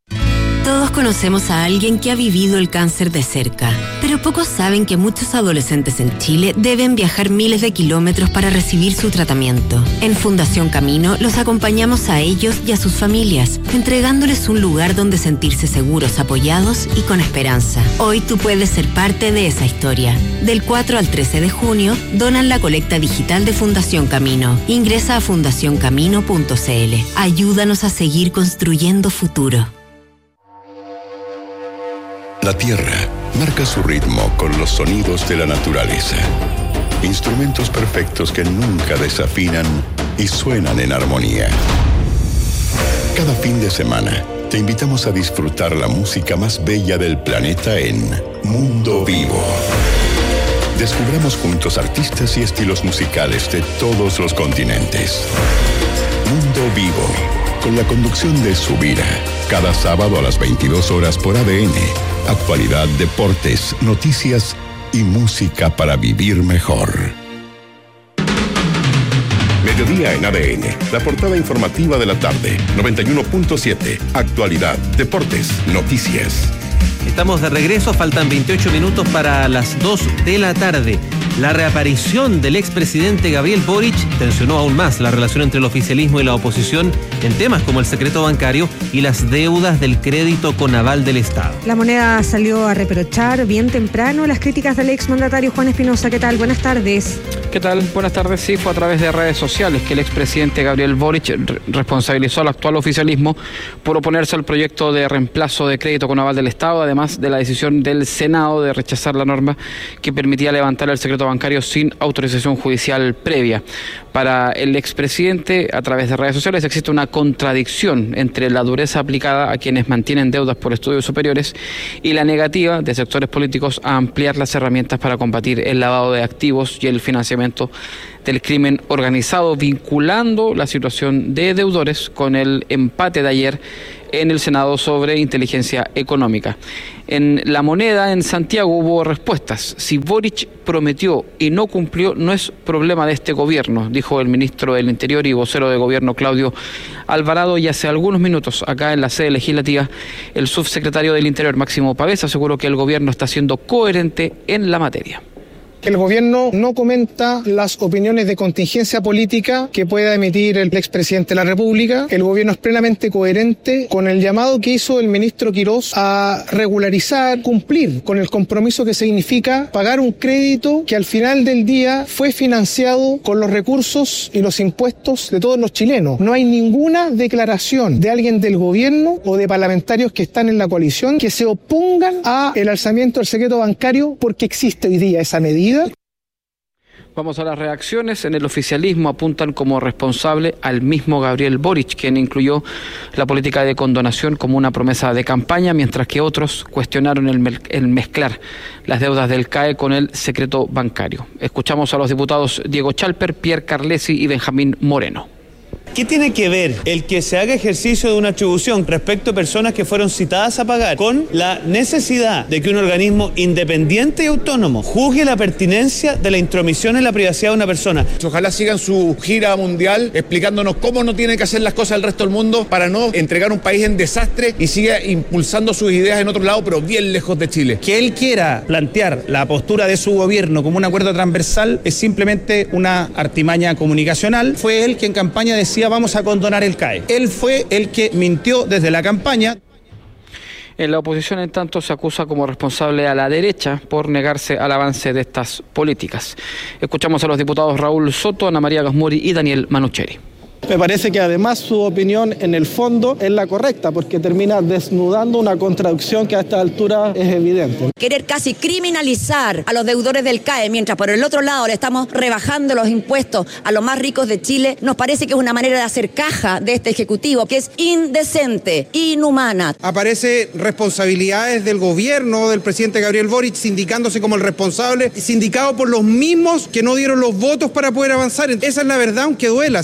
[SPEAKER 27] Todos conocemos a alguien que ha vivido el cáncer de cerca, pero pocos saben que muchos adolescentes en Chile deben viajar miles de kilómetros para recibir su tratamiento. En Fundación Camino los acompañamos a ellos y a sus familias, entregándoles un lugar donde sentirse seguros, apoyados y con esperanza. Hoy tú puedes ser parte de esa historia. Del cuatro al trece de junio, donan la colecta digital de Fundación Camino. Ingresa a fundación camino punto c l. Ayúdanos a seguir construyendo futuro.
[SPEAKER 1] La tierra marca su ritmo con los sonidos de la naturaleza. Instrumentos perfectos que nunca desafinan y suenan en armonía. Cada fin de semana te invitamos a disfrutar la música más bella del planeta en Mundo Vivo. Descubramos juntos artistas y estilos musicales de todos los continentes. Mundo Vivo, con la conducción de Subira, cada sábado a las veintidós horas por A D N. Actualidad, deportes, noticias y música para vivir mejor. Mediodía en A D N, la portada informativa de la tarde, noventa y uno punto siete. Actualidad, deportes, noticias.
[SPEAKER 3] Estamos de regreso, faltan veintiocho minutos para las dos de la tarde. La reaparición del expresidente Gabriel Boric tensionó aún más la relación entre el oficialismo y la oposición en temas como el secreto bancario y las deudas del crédito con aval del Estado.
[SPEAKER 4] La Moneda salió a reprochar bien temprano las críticas del exmandatario Juan Espinosa. ¿Qué tal? Buenas tardes.
[SPEAKER 28] ¿Qué tal? Buenas tardes. Sí, fue a través de redes sociales que el expresidente Gabriel Boric responsabilizó al actual oficialismo por oponerse al proyecto de reemplazo de crédito con aval del Estado, además de la decisión del Senado de rechazar la norma que permitía levantar el secreto bancario sin autorización judicial previa. Para el expresidente, a través de redes sociales, existe una contradicción entre la dureza aplicada a quienes mantienen deudas por estudios superiores y la negativa de sectores políticos a ampliar las herramientas para combatir el lavado de activos y el financiamiento del crimen organizado, vinculando la situación de deudores con el empate de ayer en el Senado sobre inteligencia económica. En La Moneda, en Santiago, hubo respuestas. Si Boric prometió y no cumplió, no es problema de este gobierno, dijo el ministro del Interior y vocero de gobierno Claudio Alvarado. Y hace algunos minutos, acá en la sede legislativa, el subsecretario del Interior, Máximo Pavés, aseguró que el gobierno está siendo coherente en la materia.
[SPEAKER 9] El gobierno no comenta las opiniones de contingencia política que pueda emitir el expresidente de la República. El gobierno es plenamente coherente con el llamado que hizo el ministro Quirós a regularizar, cumplir con el compromiso que significa pagar un crédito que al final del día fue financiado con los recursos y los impuestos de todos los chilenos. No hay ninguna declaración de alguien del gobierno o de parlamentarios que están en la coalición que se opongan a el alzamiento del secreto bancario porque existe hoy día esa medida.
[SPEAKER 28] Vamos a las reacciones. En el oficialismo apuntan como responsable al mismo Gabriel Boric, quien incluyó la política de condonación como una promesa de campaña, mientras que otros cuestionaron el, el mezclar las deudas del C A E con el secreto bancario. Escuchamos a los diputados Diego Chalper, Pierre Carlesi y Benjamín Moreno.
[SPEAKER 12] ¿Qué tiene que ver el que se haga ejercicio de una atribución respecto a personas que fueron citadas a pagar con la necesidad de que un organismo independiente y autónomo juzgue la pertinencia de la intromisión en la privacidad de una persona?
[SPEAKER 13] Ojalá sigan su gira mundial explicándonos cómo no tiene que hacer las cosas el resto del mundo para no entregar un país en desastre y siga impulsando sus ideas en otro lado, pero bien lejos de Chile.
[SPEAKER 12] Que él quiera plantear la postura de su gobierno como un acuerdo transversal es simplemente una artimaña comunicacional. Fue él quien en campaña decía vamos a condonar el C A E. Él fue el que mintió desde la campaña.
[SPEAKER 28] En la oposición, en tanto, se acusa como responsable a la derecha por negarse al avance de estas políticas. Escuchamos a los diputados Raúl Soto, Ana María Gasmuri y Daniel Manucheri.
[SPEAKER 9] Me parece que además su opinión en el fondo es la correcta porque termina desnudando una contradicción que a esta altura es evidente.
[SPEAKER 14] Querer casi criminalizar a los deudores del C A E mientras por el otro lado le estamos rebajando los impuestos a los más ricos de Chile, nos parece que es una manera de hacer caja de este Ejecutivo que es indecente, inhumana.
[SPEAKER 13] Aparece responsabilidades del gobierno del presidente Gabriel Boric sindicándose como el responsable, sindicado por los mismos que no dieron los votos para poder avanzar. Esa es la verdad, aunque duela.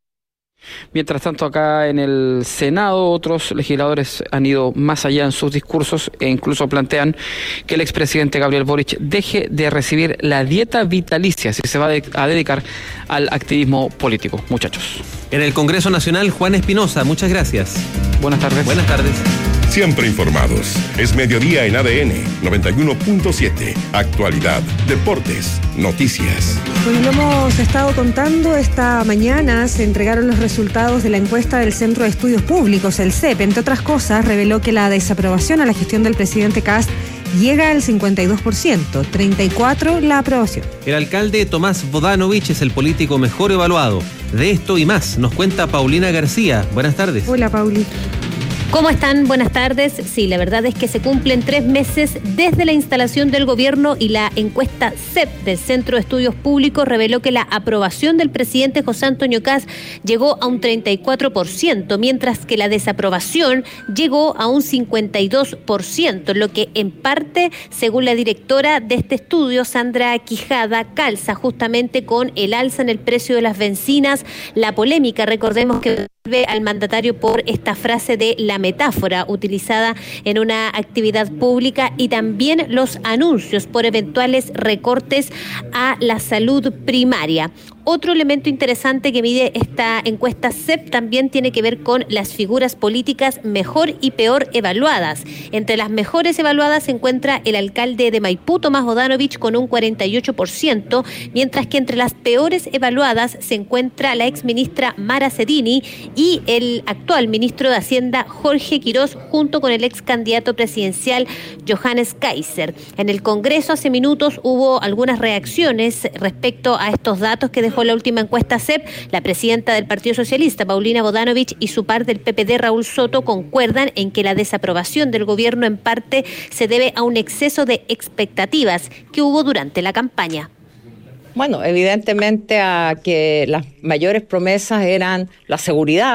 [SPEAKER 28] Mientras tanto, acá en el Senado, otros legisladores han ido más allá en sus discursos e incluso plantean que el expresidente Gabriel Boric deje de recibir la dieta vitalicia si se va a dedicar al activismo político. Muchachos.
[SPEAKER 3] En el Congreso Nacional, Juan Espinosa, muchas gracias.
[SPEAKER 28] Buenas tardes.
[SPEAKER 3] Buenas tardes.
[SPEAKER 15] Siempre informados. Es mediodía en A D N noventa y uno punto siete. Actualidad, deportes, noticias.
[SPEAKER 4] Bueno, lo hemos estado contando. Esta mañana se entregaron los resultados de la encuesta del Centro de Estudios Públicos, el C E P. Entre otras cosas, reveló que la desaprobación a la gestión del presidente Kast llega al cincuenta y dos por ciento, treinta y cuatro por ciento la aprobación.
[SPEAKER 3] El alcalde Tomás Bodanovich es el político mejor evaluado. De esto y más nos cuenta Paulina García. Buenas tardes.
[SPEAKER 4] Hola, Pauli.
[SPEAKER 16] ¿Cómo están? Buenas tardes. Sí, la verdad es que se cumplen tres meses desde la instalación del gobierno y la encuesta C E P del Centro de Estudios Públicos reveló que la aprobación del presidente José Antonio Kast llegó a un treinta y cuatro por ciento, mientras que la desaprobación llegó a un cincuenta y dos por ciento, lo que en parte, según la directora de este estudio, Sandra Quijada, calza justamente con el alza en el precio de las bencinas, la polémica, recordemos que vuelve al mandatario por esta frase de la metáfora utilizada en una actividad pública y también los anuncios por eventuales recortes a la salud primaria. Otro elemento interesante que mide esta encuesta C E P también tiene que ver con las figuras políticas mejor y peor evaluadas. Entre las mejores evaluadas se encuentra el alcalde de Maipú, Tomás Bodanovich, con un cuarenta y ocho por ciento, mientras que entre las peores evaluadas se encuentra la exministra Mara Cedini y el actual ministro de Hacienda, Jorge Quirós, junto con el ex candidato presidencial, Johannes Kaiser. En el Congreso hace minutos hubo algunas reacciones respecto a estos datos que dejó la última encuesta C E P. La presidenta del Partido Socialista, Paulina Bodanovich, y su par del P P D, Raúl Soto, concuerdan en que la desaprobación del gobierno en parte se debe a un exceso de expectativas que hubo durante la campaña.
[SPEAKER 17] Bueno, evidentemente a que las mayores promesas eran la seguridad,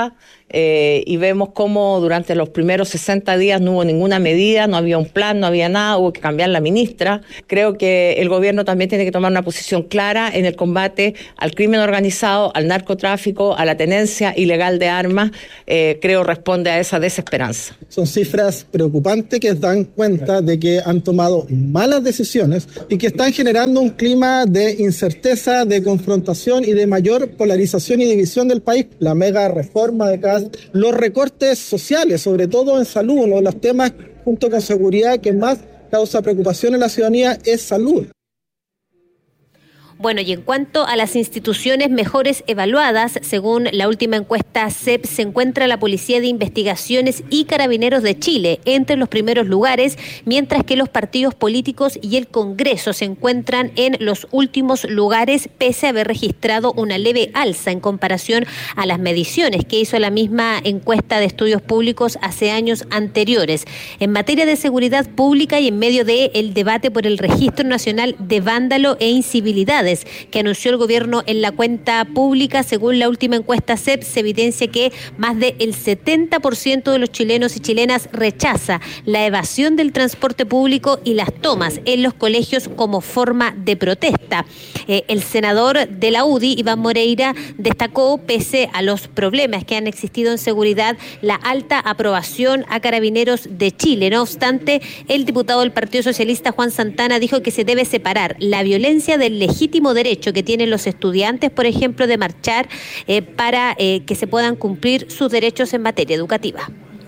[SPEAKER 2] eh, y vemos cómo durante los primeros sesenta días no hubo ninguna medida, no había un plan, no había nada, hubo que cambiar la ministra. Creo que el gobierno también tiene que tomar una posición clara en el combate al crimen organizado, al narcotráfico, a la tenencia ilegal de armas. Eh, creo responde a esa desesperanza.
[SPEAKER 9] Son cifras preocupantes que dan cuenta de que han tomado malas decisiones y que están generando un clima de incerteza, de confrontación y de mayor polarización y división del país. La mega reforma de C A S, los recortes sociales, sobre todo en salud, uno de los temas junto con seguridad que más causa preocupación en la ciudadanía es salud.
[SPEAKER 16] Bueno, y en cuanto a las instituciones mejores evaluadas, según la última encuesta C E P, se encuentra la Policía de Investigaciones y Carabineros de Chile entre los primeros lugares, mientras que los partidos políticos y el Congreso se encuentran en los últimos lugares, pese a haber registrado una leve alza en comparación a las mediciones que hizo la misma encuesta de estudios públicos hace años anteriores. En materia de seguridad pública y en medio del debate por el Registro Nacional de Vándalo e Incivilidad que anunció el gobierno en la cuenta pública, según la última encuesta C E P, se evidencia que más del setenta por ciento de los chilenos y chilenas rechaza la evasión del transporte público y las tomas en los colegios como forma de protesta. Eh, el senador de la U D I, Iván Moreira, destacó, pese a los problemas que han existido en seguridad, la alta aprobación a Carabineros de Chile. No obstante, el diputado del Partido Socialista, Juan Santana, dijo que se debe separar la violencia del legítimo derecho que tienen los estudiantes, por ejemplo, de marchar eh, para eh, que se puedan cumplir sus derechos en materia educativa.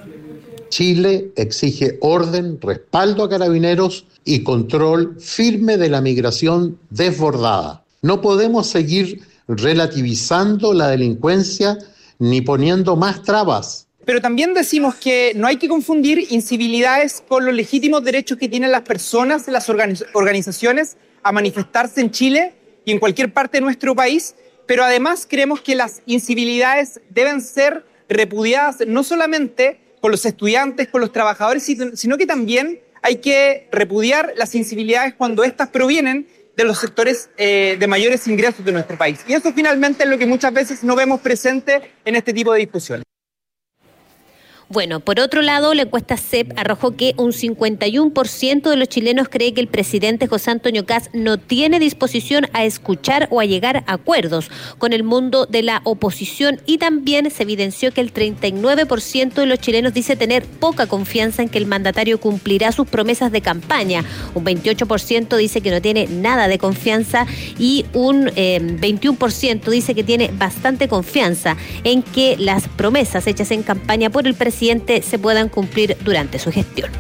[SPEAKER 17] Chile exige orden, respaldo a Carabineros y control firme de la migración desbordada. No podemos seguir relativizando la delincuencia ni poniendo más trabas.
[SPEAKER 18] Pero también decimos que no hay que confundir incivilidades con los legítimos derechos que tienen las personas, las organiz- organizaciones a manifestarse en Chile y en cualquier parte de nuestro país, pero además creemos que las incivilidades deben ser repudiadas no solamente con los estudiantes, con los trabajadores, sino que también hay que repudiar las incivilidades cuando éstas provienen de los sectores eh, de mayores ingresos de nuestro país. Y eso finalmente es lo que muchas veces no vemos presente en este tipo de discusiones.
[SPEAKER 16] Bueno, por otro lado, la encuesta C E P arrojó que un cincuenta y uno por ciento de los chilenos cree que el presidente José Antonio Kast no tiene disposición a escuchar o a llegar a acuerdos con el mundo de la oposición, y también se evidenció que el treinta y nueve por ciento de los chilenos dice tener poca confianza en que el mandatario cumplirá sus promesas de campaña. Un veintiocho por ciento dice que no tiene nada de confianza y un eh, veintiuno por ciento dice que tiene bastante confianza en que las promesas hechas en campaña por el presidente se puedan cumplir durante su gestión.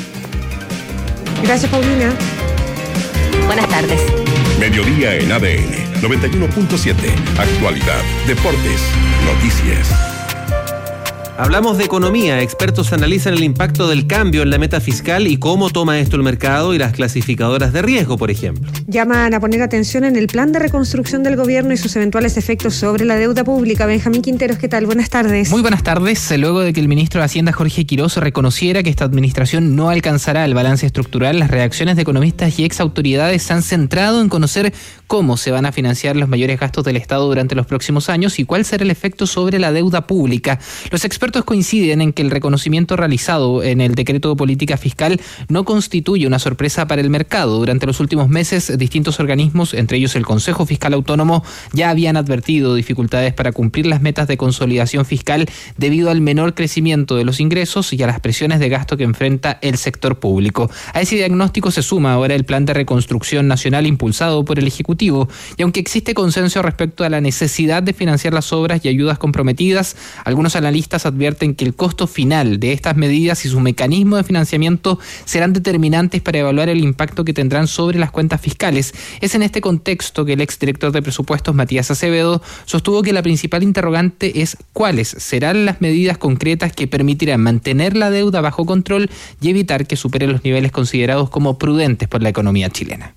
[SPEAKER 4] Gracias, Paulina.
[SPEAKER 16] Buenas tardes.
[SPEAKER 15] Mediodía en A D N noventa y uno punto siete. Actualidad, deportes, noticias.
[SPEAKER 3] Hablamos de economía. Expertos analizan el impacto del cambio en la meta fiscal y cómo toma esto el mercado y las clasificadoras de riesgo, por ejemplo.
[SPEAKER 4] Llaman a poner atención en el plan de reconstrucción del gobierno y sus eventuales efectos sobre la deuda pública. Benjamín Quinteros, ¿qué tal? Buenas tardes.
[SPEAKER 19] Muy buenas tardes. Luego de que el ministro de Hacienda, Jorge Quiroz, reconociera que esta administración no alcanzará el balance estructural, las reacciones de economistas y ex autoridades se han centrado en conocer cómo se van a financiar los mayores gastos del Estado durante los próximos años y cuál será el efecto sobre la deuda pública. Los expertos coinciden en que el reconocimiento realizado en el decreto de política fiscal no constituye una sorpresa para el mercado. Durante los últimos meses, distintos organismos, entre ellos el Consejo Fiscal Autónomo, ya habían advertido dificultades para cumplir las metas de consolidación fiscal debido al menor crecimiento de los ingresos y a las presiones de gasto que enfrenta el sector público. A ese diagnóstico se suma ahora el plan de reconstrucción nacional impulsado por el Ejecutivo, y aunque existe consenso respecto a la necesidad de financiar las obras y ayudas comprometidas, algunos analistas advierten que el costo final de estas medidas y su mecanismo de financiamiento serán determinantes para evaluar el impacto que tendrán sobre las cuentas fiscales. Es en este contexto que el exdirector de presupuestos, Matías Acevedo, sostuvo que la principal interrogante es cuáles serán las medidas concretas que permitirán mantener la deuda bajo control y evitar que supere los niveles considerados como prudentes por la economía chilena.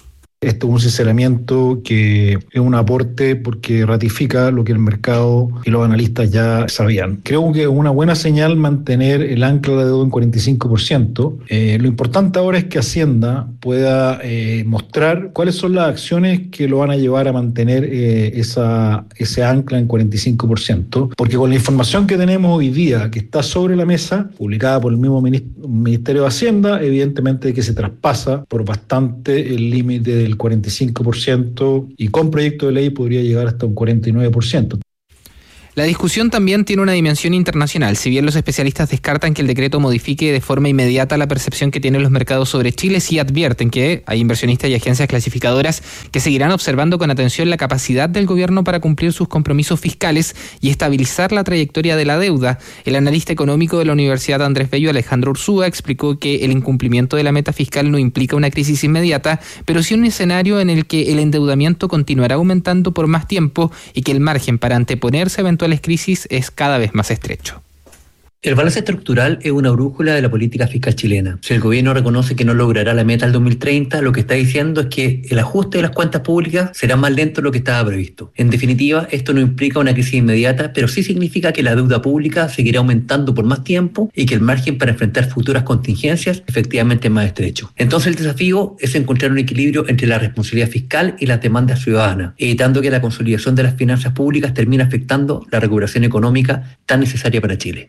[SPEAKER 5] Este es un sinceramiento que es un aporte porque ratifica lo que el mercado y los analistas ya sabían. Creo que es una buena señal mantener el ancla de la deuda en cuarenta y cinco por ciento. Eh, lo importante ahora es que Hacienda pueda eh, mostrar cuáles son las acciones que lo van a llevar a mantener eh, esa, ese ancla en cuarenta y cinco por ciento, porque con la información que tenemos hoy día, que está sobre la mesa, publicada por el mismo Ministerio de Hacienda, evidentemente que se traspasa por bastante el límite del cuarenta y cinco por ciento y con proyecto de ley podría llegar hasta un cuarenta y nueve por ciento.
[SPEAKER 19] La discusión también tiene una dimensión internacional. Si bien los especialistas descartan que el decreto modifique de forma inmediata la percepción que tienen los mercados sobre Chile, sí advierten que hay inversionistas y agencias clasificadoras que seguirán observando con atención la capacidad del gobierno para cumplir sus compromisos fiscales y estabilizar la trayectoria de la deuda. El analista económico de la Universidad Andrés Bello, Alejandro Ursúa, explicó que el incumplimiento de la meta fiscal no implica una crisis inmediata, pero sí un escenario en el que el endeudamiento continuará aumentando por más tiempo y que el margen para anteponerse a eventuales crisis es cada vez más estrecho.
[SPEAKER 6] El balance estructural es una brújula de la política fiscal chilena. Si el gobierno reconoce que no logrará la meta al dos mil treinta, lo que está diciendo es que el ajuste de las cuentas públicas será más lento de lo que estaba previsto. En definitiva, esto no implica una crisis inmediata, pero sí significa que la deuda pública seguirá aumentando por más tiempo y que el margen para enfrentar futuras contingencias efectivamente es más estrecho. Entonces el desafío es encontrar un equilibrio entre la responsabilidad fiscal y las demandas ciudadanas, evitando que la consolidación de las finanzas públicas termine afectando la recuperación económica tan necesaria para Chile.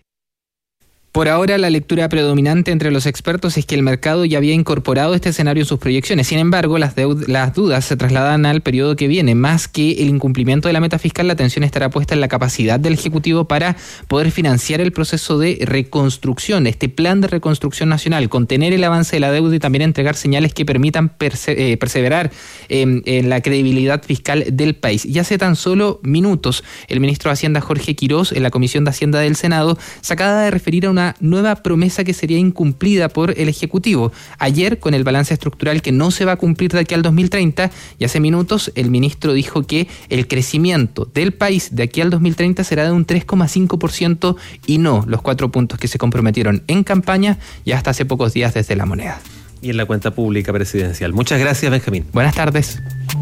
[SPEAKER 19] Por ahora, la lectura predominante entre los expertos es que el mercado ya había incorporado este escenario en sus proyecciones. Sin embargo, las, deud- las dudas se trasladan al periodo que viene. Más que el incumplimiento de la meta fiscal, la atención estará puesta en la capacidad del Ejecutivo para poder financiar el proceso de reconstrucción, este plan de reconstrucción nacional, contener el avance de la deuda y también entregar señales que permitan perse- eh, perseverar eh, en la credibilidad fiscal del país. Y hace tan solo minutos, el ministro de Hacienda, Jorge Quirós, en la Comisión de Hacienda del Senado, se acaba de referir a una nueva promesa que sería incumplida por el Ejecutivo. Ayer, con el balance estructural que no se va a cumplir de aquí al dos mil treinta, y hace minutos el ministro dijo que el crecimiento del país de aquí al dos mil treinta será de un tres coma cinco por ciento y no los cuatro puntos que se comprometieron en campaña y hasta hace pocos días desde La Moneda.
[SPEAKER 3] Y en la cuenta pública presidencial. Muchas gracias, Benjamín.
[SPEAKER 19] Buenas tardes.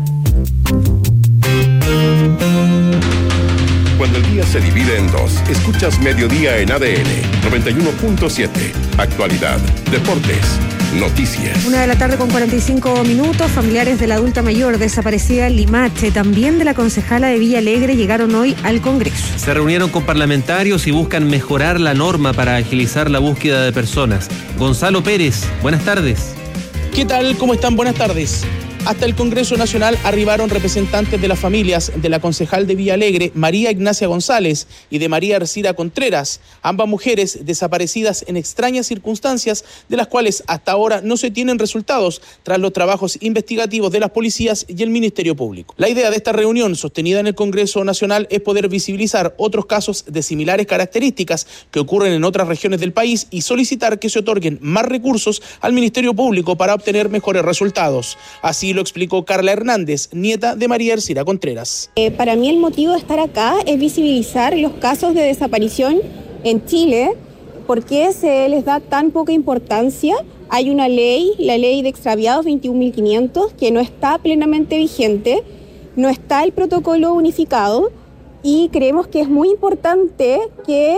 [SPEAKER 15] Cuando el día se divide en dos, escuchas Mediodía en A D N noventa y uno punto siete. Actualidad, deportes, noticias.
[SPEAKER 4] Una de la tarde con cuarenta y cinco minutos. Familiares de la adulta mayor desaparecida en Limache, también de la concejala de Villa Alegre, llegaron hoy al Congreso.
[SPEAKER 3] Se reunieron con parlamentarios y buscan mejorar la norma para agilizar la búsqueda de personas. Gonzalo Pérez, buenas tardes.
[SPEAKER 7] ¿Qué tal? ¿Cómo están? Buenas tardes. Hasta el Congreso Nacional arribaron representantes de las familias de la concejal de Villa Alegre, María Ignacia González, y de María Ercira Contreras, ambas mujeres desaparecidas en extrañas circunstancias, de las cuales hasta ahora no se tienen resultados tras los trabajos investigativos de las policías y el Ministerio Público. La idea de esta reunión sostenida en el Congreso Nacional es poder visibilizar otros casos de similares características que ocurren en otras regiones del país y solicitar que se otorguen más recursos al Ministerio Público para obtener mejores resultados. Así lo explicó Carla Hernández, nieta de María Ercira Contreras.
[SPEAKER 20] Eh, para mí el motivo de estar acá es visibilizar los casos de desaparición en Chile. ¿Por qué se les da tan poca importancia? Hay una ley, la ley de extraviados veintiún mil quinientos, que no está plenamente vigente, no está el protocolo unificado y creemos que es muy importante que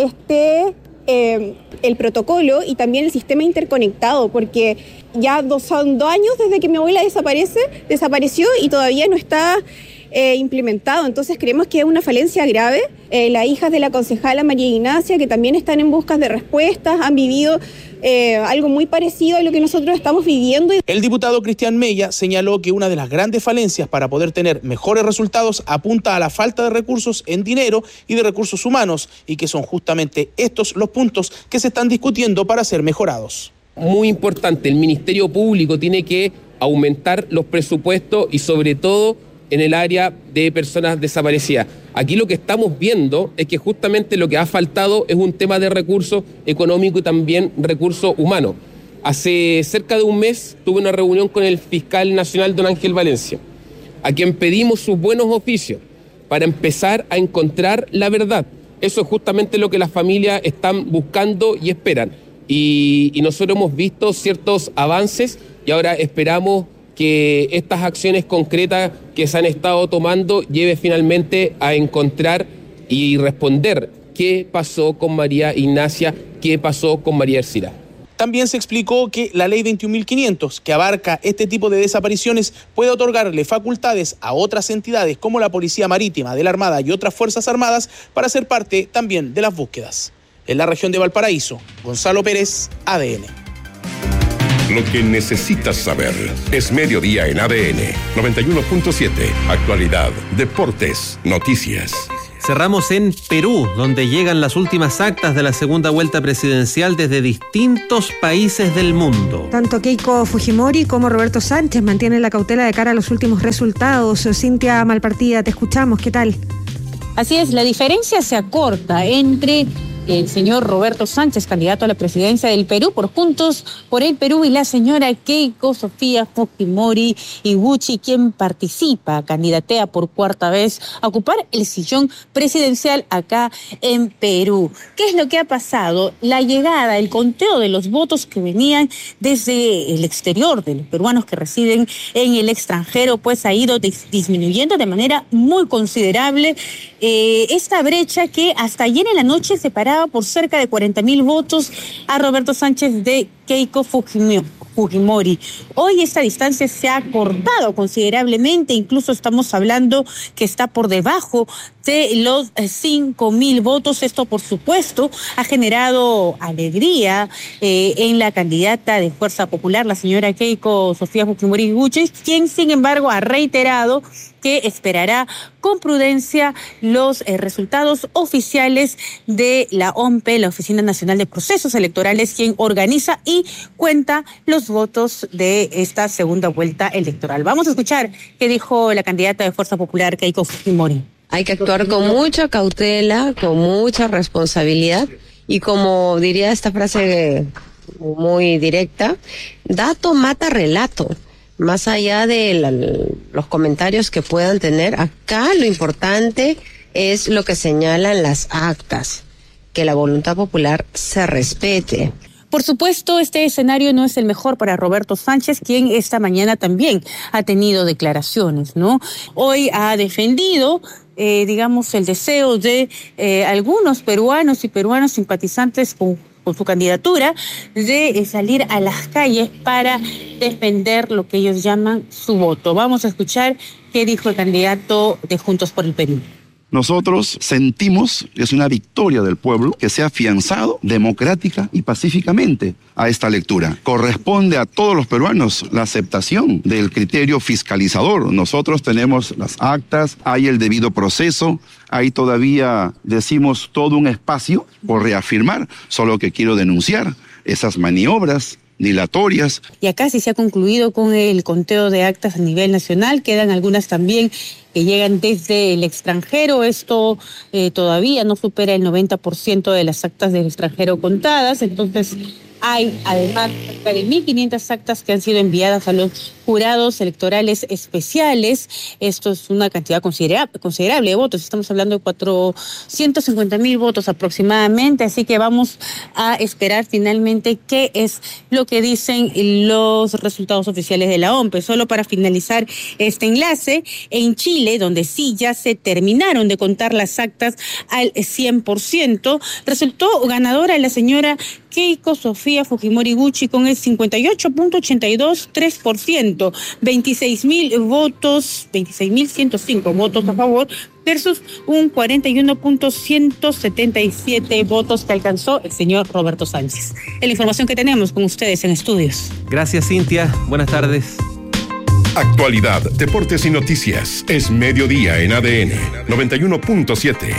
[SPEAKER 20] esté eh, el protocolo y también el sistema interconectado, porque ya dos, son dos años desde que mi abuela desaparece, desapareció y todavía no está eh, implementado. Entonces creemos que es una falencia grave. Eh, las hijas de la concejala María Ignacia, que también están en busca de respuestas, han vivido eh, algo muy parecido a lo que nosotros estamos viviendo.
[SPEAKER 7] El diputado Cristian Mella señaló que una de las grandes falencias para poder tener mejores resultados apunta a la falta de recursos en dinero y de recursos humanos, y que son justamente estos los puntos que se están discutiendo para ser mejorados.
[SPEAKER 21] Muy importante, el Ministerio Público tiene que aumentar los presupuestos y sobre todo en el área de personas desaparecidas. Aquí lo que estamos viendo es que justamente lo que ha faltado es un tema de recursos económicos y también recursos humanos. Hace cerca de un mes tuve una reunión con el fiscal nacional don Ángel Valencia, a quien pedimos sus buenos oficios para empezar a encontrar la verdad. Eso es justamente lo que las familias están buscando y esperan. Y, y nosotros hemos visto ciertos avances y ahora esperamos que estas acciones concretas que se han estado tomando lleve finalmente a encontrar y responder qué pasó con María Ignacia, qué pasó con María Ercira.
[SPEAKER 7] También se explicó que la ley veintiún mil quinientos, que abarca este tipo de desapariciones, puede otorgarle facultades a otras entidades como la Policía Marítima de la Armada y otras Fuerzas Armadas para ser parte también de las búsquedas. En la región de Valparaíso, Gonzalo Pérez, A D N.
[SPEAKER 15] Lo que necesitas saber es Mediodía en A D N noventa y uno punto siete. Actualidad, deportes, noticias.
[SPEAKER 3] Cerramos en Perú, donde llegan las últimas actas de la segunda vuelta presidencial desde distintos países del mundo.
[SPEAKER 4] Tanto Keiko Fujimori como Roberto Sánchez mantienen la cautela de cara a los últimos resultados. Cintia Malpartida, te escuchamos, ¿qué tal?
[SPEAKER 8] Así es, la diferencia se acorta entre el señor Roberto Sánchez, candidato a la presidencia del Perú por Juntos por el Perú, y la señora Keiko Sofía Fujimori Iguchi, quien participa, candidatea por cuarta vez a ocupar el sillón presidencial acá en Perú. ¿Qué es lo que ha pasado? La llegada, el conteo de los votos que venían desde el exterior, de los peruanos que residen en el extranjero, pues ha ido dis- disminuyendo de manera muy considerable eh, esta brecha que hasta ayer en la noche separaba por cerca de cuarenta mil votos a Roberto Sánchez de Keiko Fujimori. Hoy esta distancia se ha cortado considerablemente, incluso estamos hablando que está por debajo de los cinco mil votos. Esto, por supuesto, ha generado alegría eh, en la candidata de Fuerza Popular, la señora Keiko Sofía Fujimori Iguchi, quien, sin embargo, ha reiterado que esperará con prudencia los eh, resultados oficiales de la O M P E, la Oficina Nacional de Procesos Electorales, quien organiza y cuenta los votos de esta segunda vuelta electoral. Vamos a escuchar qué dijo la candidata de Fuerza Popular, Keiko Fujimori.
[SPEAKER 10] Hay que actuar con mucha cautela, con mucha responsabilidad y, como diría esta frase muy directa, dato mata relato. Más allá de la, los comentarios que puedan tener, acá lo importante es lo que señalan las actas, que la voluntad popular se respete.
[SPEAKER 8] Por supuesto, este escenario no es el mejor para Roberto Sánchez, quien esta mañana también ha tenido declaraciones, ¿no? Hoy ha defendido, eh, digamos, el deseo de eh, algunos peruanos y peruanas simpatizantes con con su candidatura, de salir a las calles para defender lo que ellos llaman su voto. Vamos a escuchar qué dijo el candidato de Juntos por el Perú.
[SPEAKER 11] Nosotros sentimos que es una victoria del pueblo que se ha afianzado democrática y pacíficamente a esta lectura. Corresponde a todos los peruanos la aceptación del criterio fiscalizador. Nosotros tenemos las actas, hay el debido proceso, hay todavía, decimos, todo un espacio por reafirmar, solo que quiero denunciar esas maniobras dilatorias.
[SPEAKER 8] Y acá sí se ha concluido con el conteo de actas a nivel nacional, quedan algunas también que llegan desde el extranjero. Esto eh, todavía no supera el noventa por ciento de las actas del extranjero contadas, entonces hay además cerca de mil quinientas actas que han sido enviadas a los jurados electorales especiales. Esto es una cantidad considerable, considerable de votos. Estamos hablando de cuatrocientos cincuenta mil votos aproximadamente. Así que vamos a esperar finalmente qué es lo que dicen los resultados oficiales de la O M P E. Solo para finalizar este enlace, en Chile, donde sí ya se terminaron de contar las actas al cien por ciento, resultó ganadora la señora Keiko Sofía Fujimori Iguchi con el cincuenta y ocho punto ochenta y dos tres por ciento, veintiséis mil votos, veintiséis mil ciento cinco votos a favor versus un cuarenta y uno punto ciento setenta y siete votos que alcanzó el señor Roberto Sánchez. Es la información que tenemos con ustedes en estudios.
[SPEAKER 3] Gracias, Cintia. Buenas tardes.
[SPEAKER 15] Actualidad, deportes y noticias. Es Mediodía en A D N noventa y uno punto siete.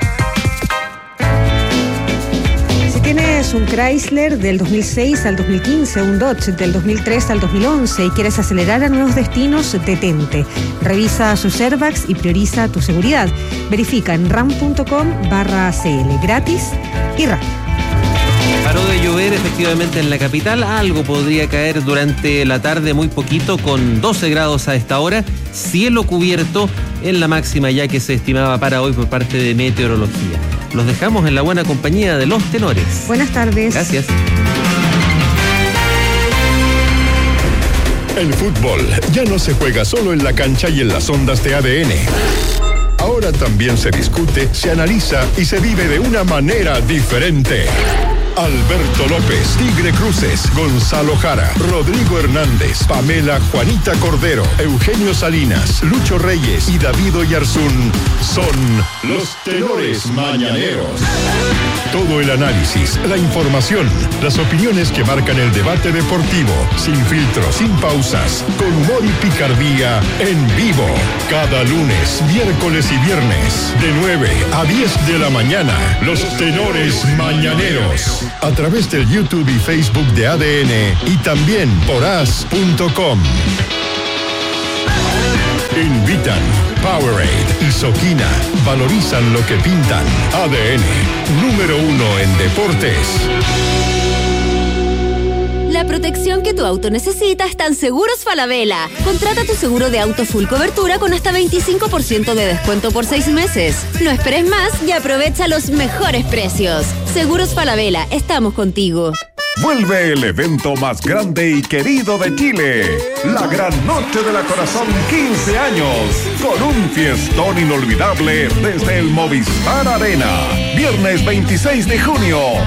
[SPEAKER 4] Tienes un Chrysler del dos mil seis al dos mil quince, un Dodge del dos mil tres al dos mil once y quieres acelerar a nuevos destinos, detente. Revisa sus airbags y prioriza tu seguridad. Verifica en ram punto com barra cl. Gratis y rápido.
[SPEAKER 3] Paró de llover efectivamente en la capital, algo podría caer durante la tarde, muy poquito, con doce grados a esta hora, cielo cubierto en la máxima ya que se estimaba para hoy por parte de meteorología. Los dejamos en la buena compañía de los tenores.
[SPEAKER 4] Buenas tardes.
[SPEAKER 3] Gracias.
[SPEAKER 15] El fútbol ya no se juega solo en la cancha y en las ondas de A D N. Ahora también se discute, se analiza y se vive de una manera diferente. Alberto López, Tigre Cruces, Gonzalo Jara, Rodrigo Hernández, Pamela Juanita Cordero, Eugenio Salinas, Lucho Reyes y David Oyarzún son los tenores mañaneros. Todo el análisis, la información, las opiniones que marcan el debate deportivo, sin filtros, sin pausas, con humor y picardía, en vivo. Cada lunes, miércoles y viernes, de nueve a diez de la mañana, los tenores mañaneros. A través del YouTube y Facebook de A D N y también por as punto com. Invitan Powerade y Soquina. Valorizan lo que pintan. A D N, número uno en deportes.
[SPEAKER 1] La protección que tu auto necesita está en Seguros Falabella. Contrata tu seguro de auto full cobertura con hasta veinticinco por ciento de descuento por seis meses. No esperes más y aprovecha los mejores precios. Seguros Falabella, estamos contigo.
[SPEAKER 12] Vuelve el evento más grande y querido de Chile, la Gran Noche de la Corazón quince años, con un fiestón inolvidable desde el Movistar Arena. Viernes veintiséis de junio,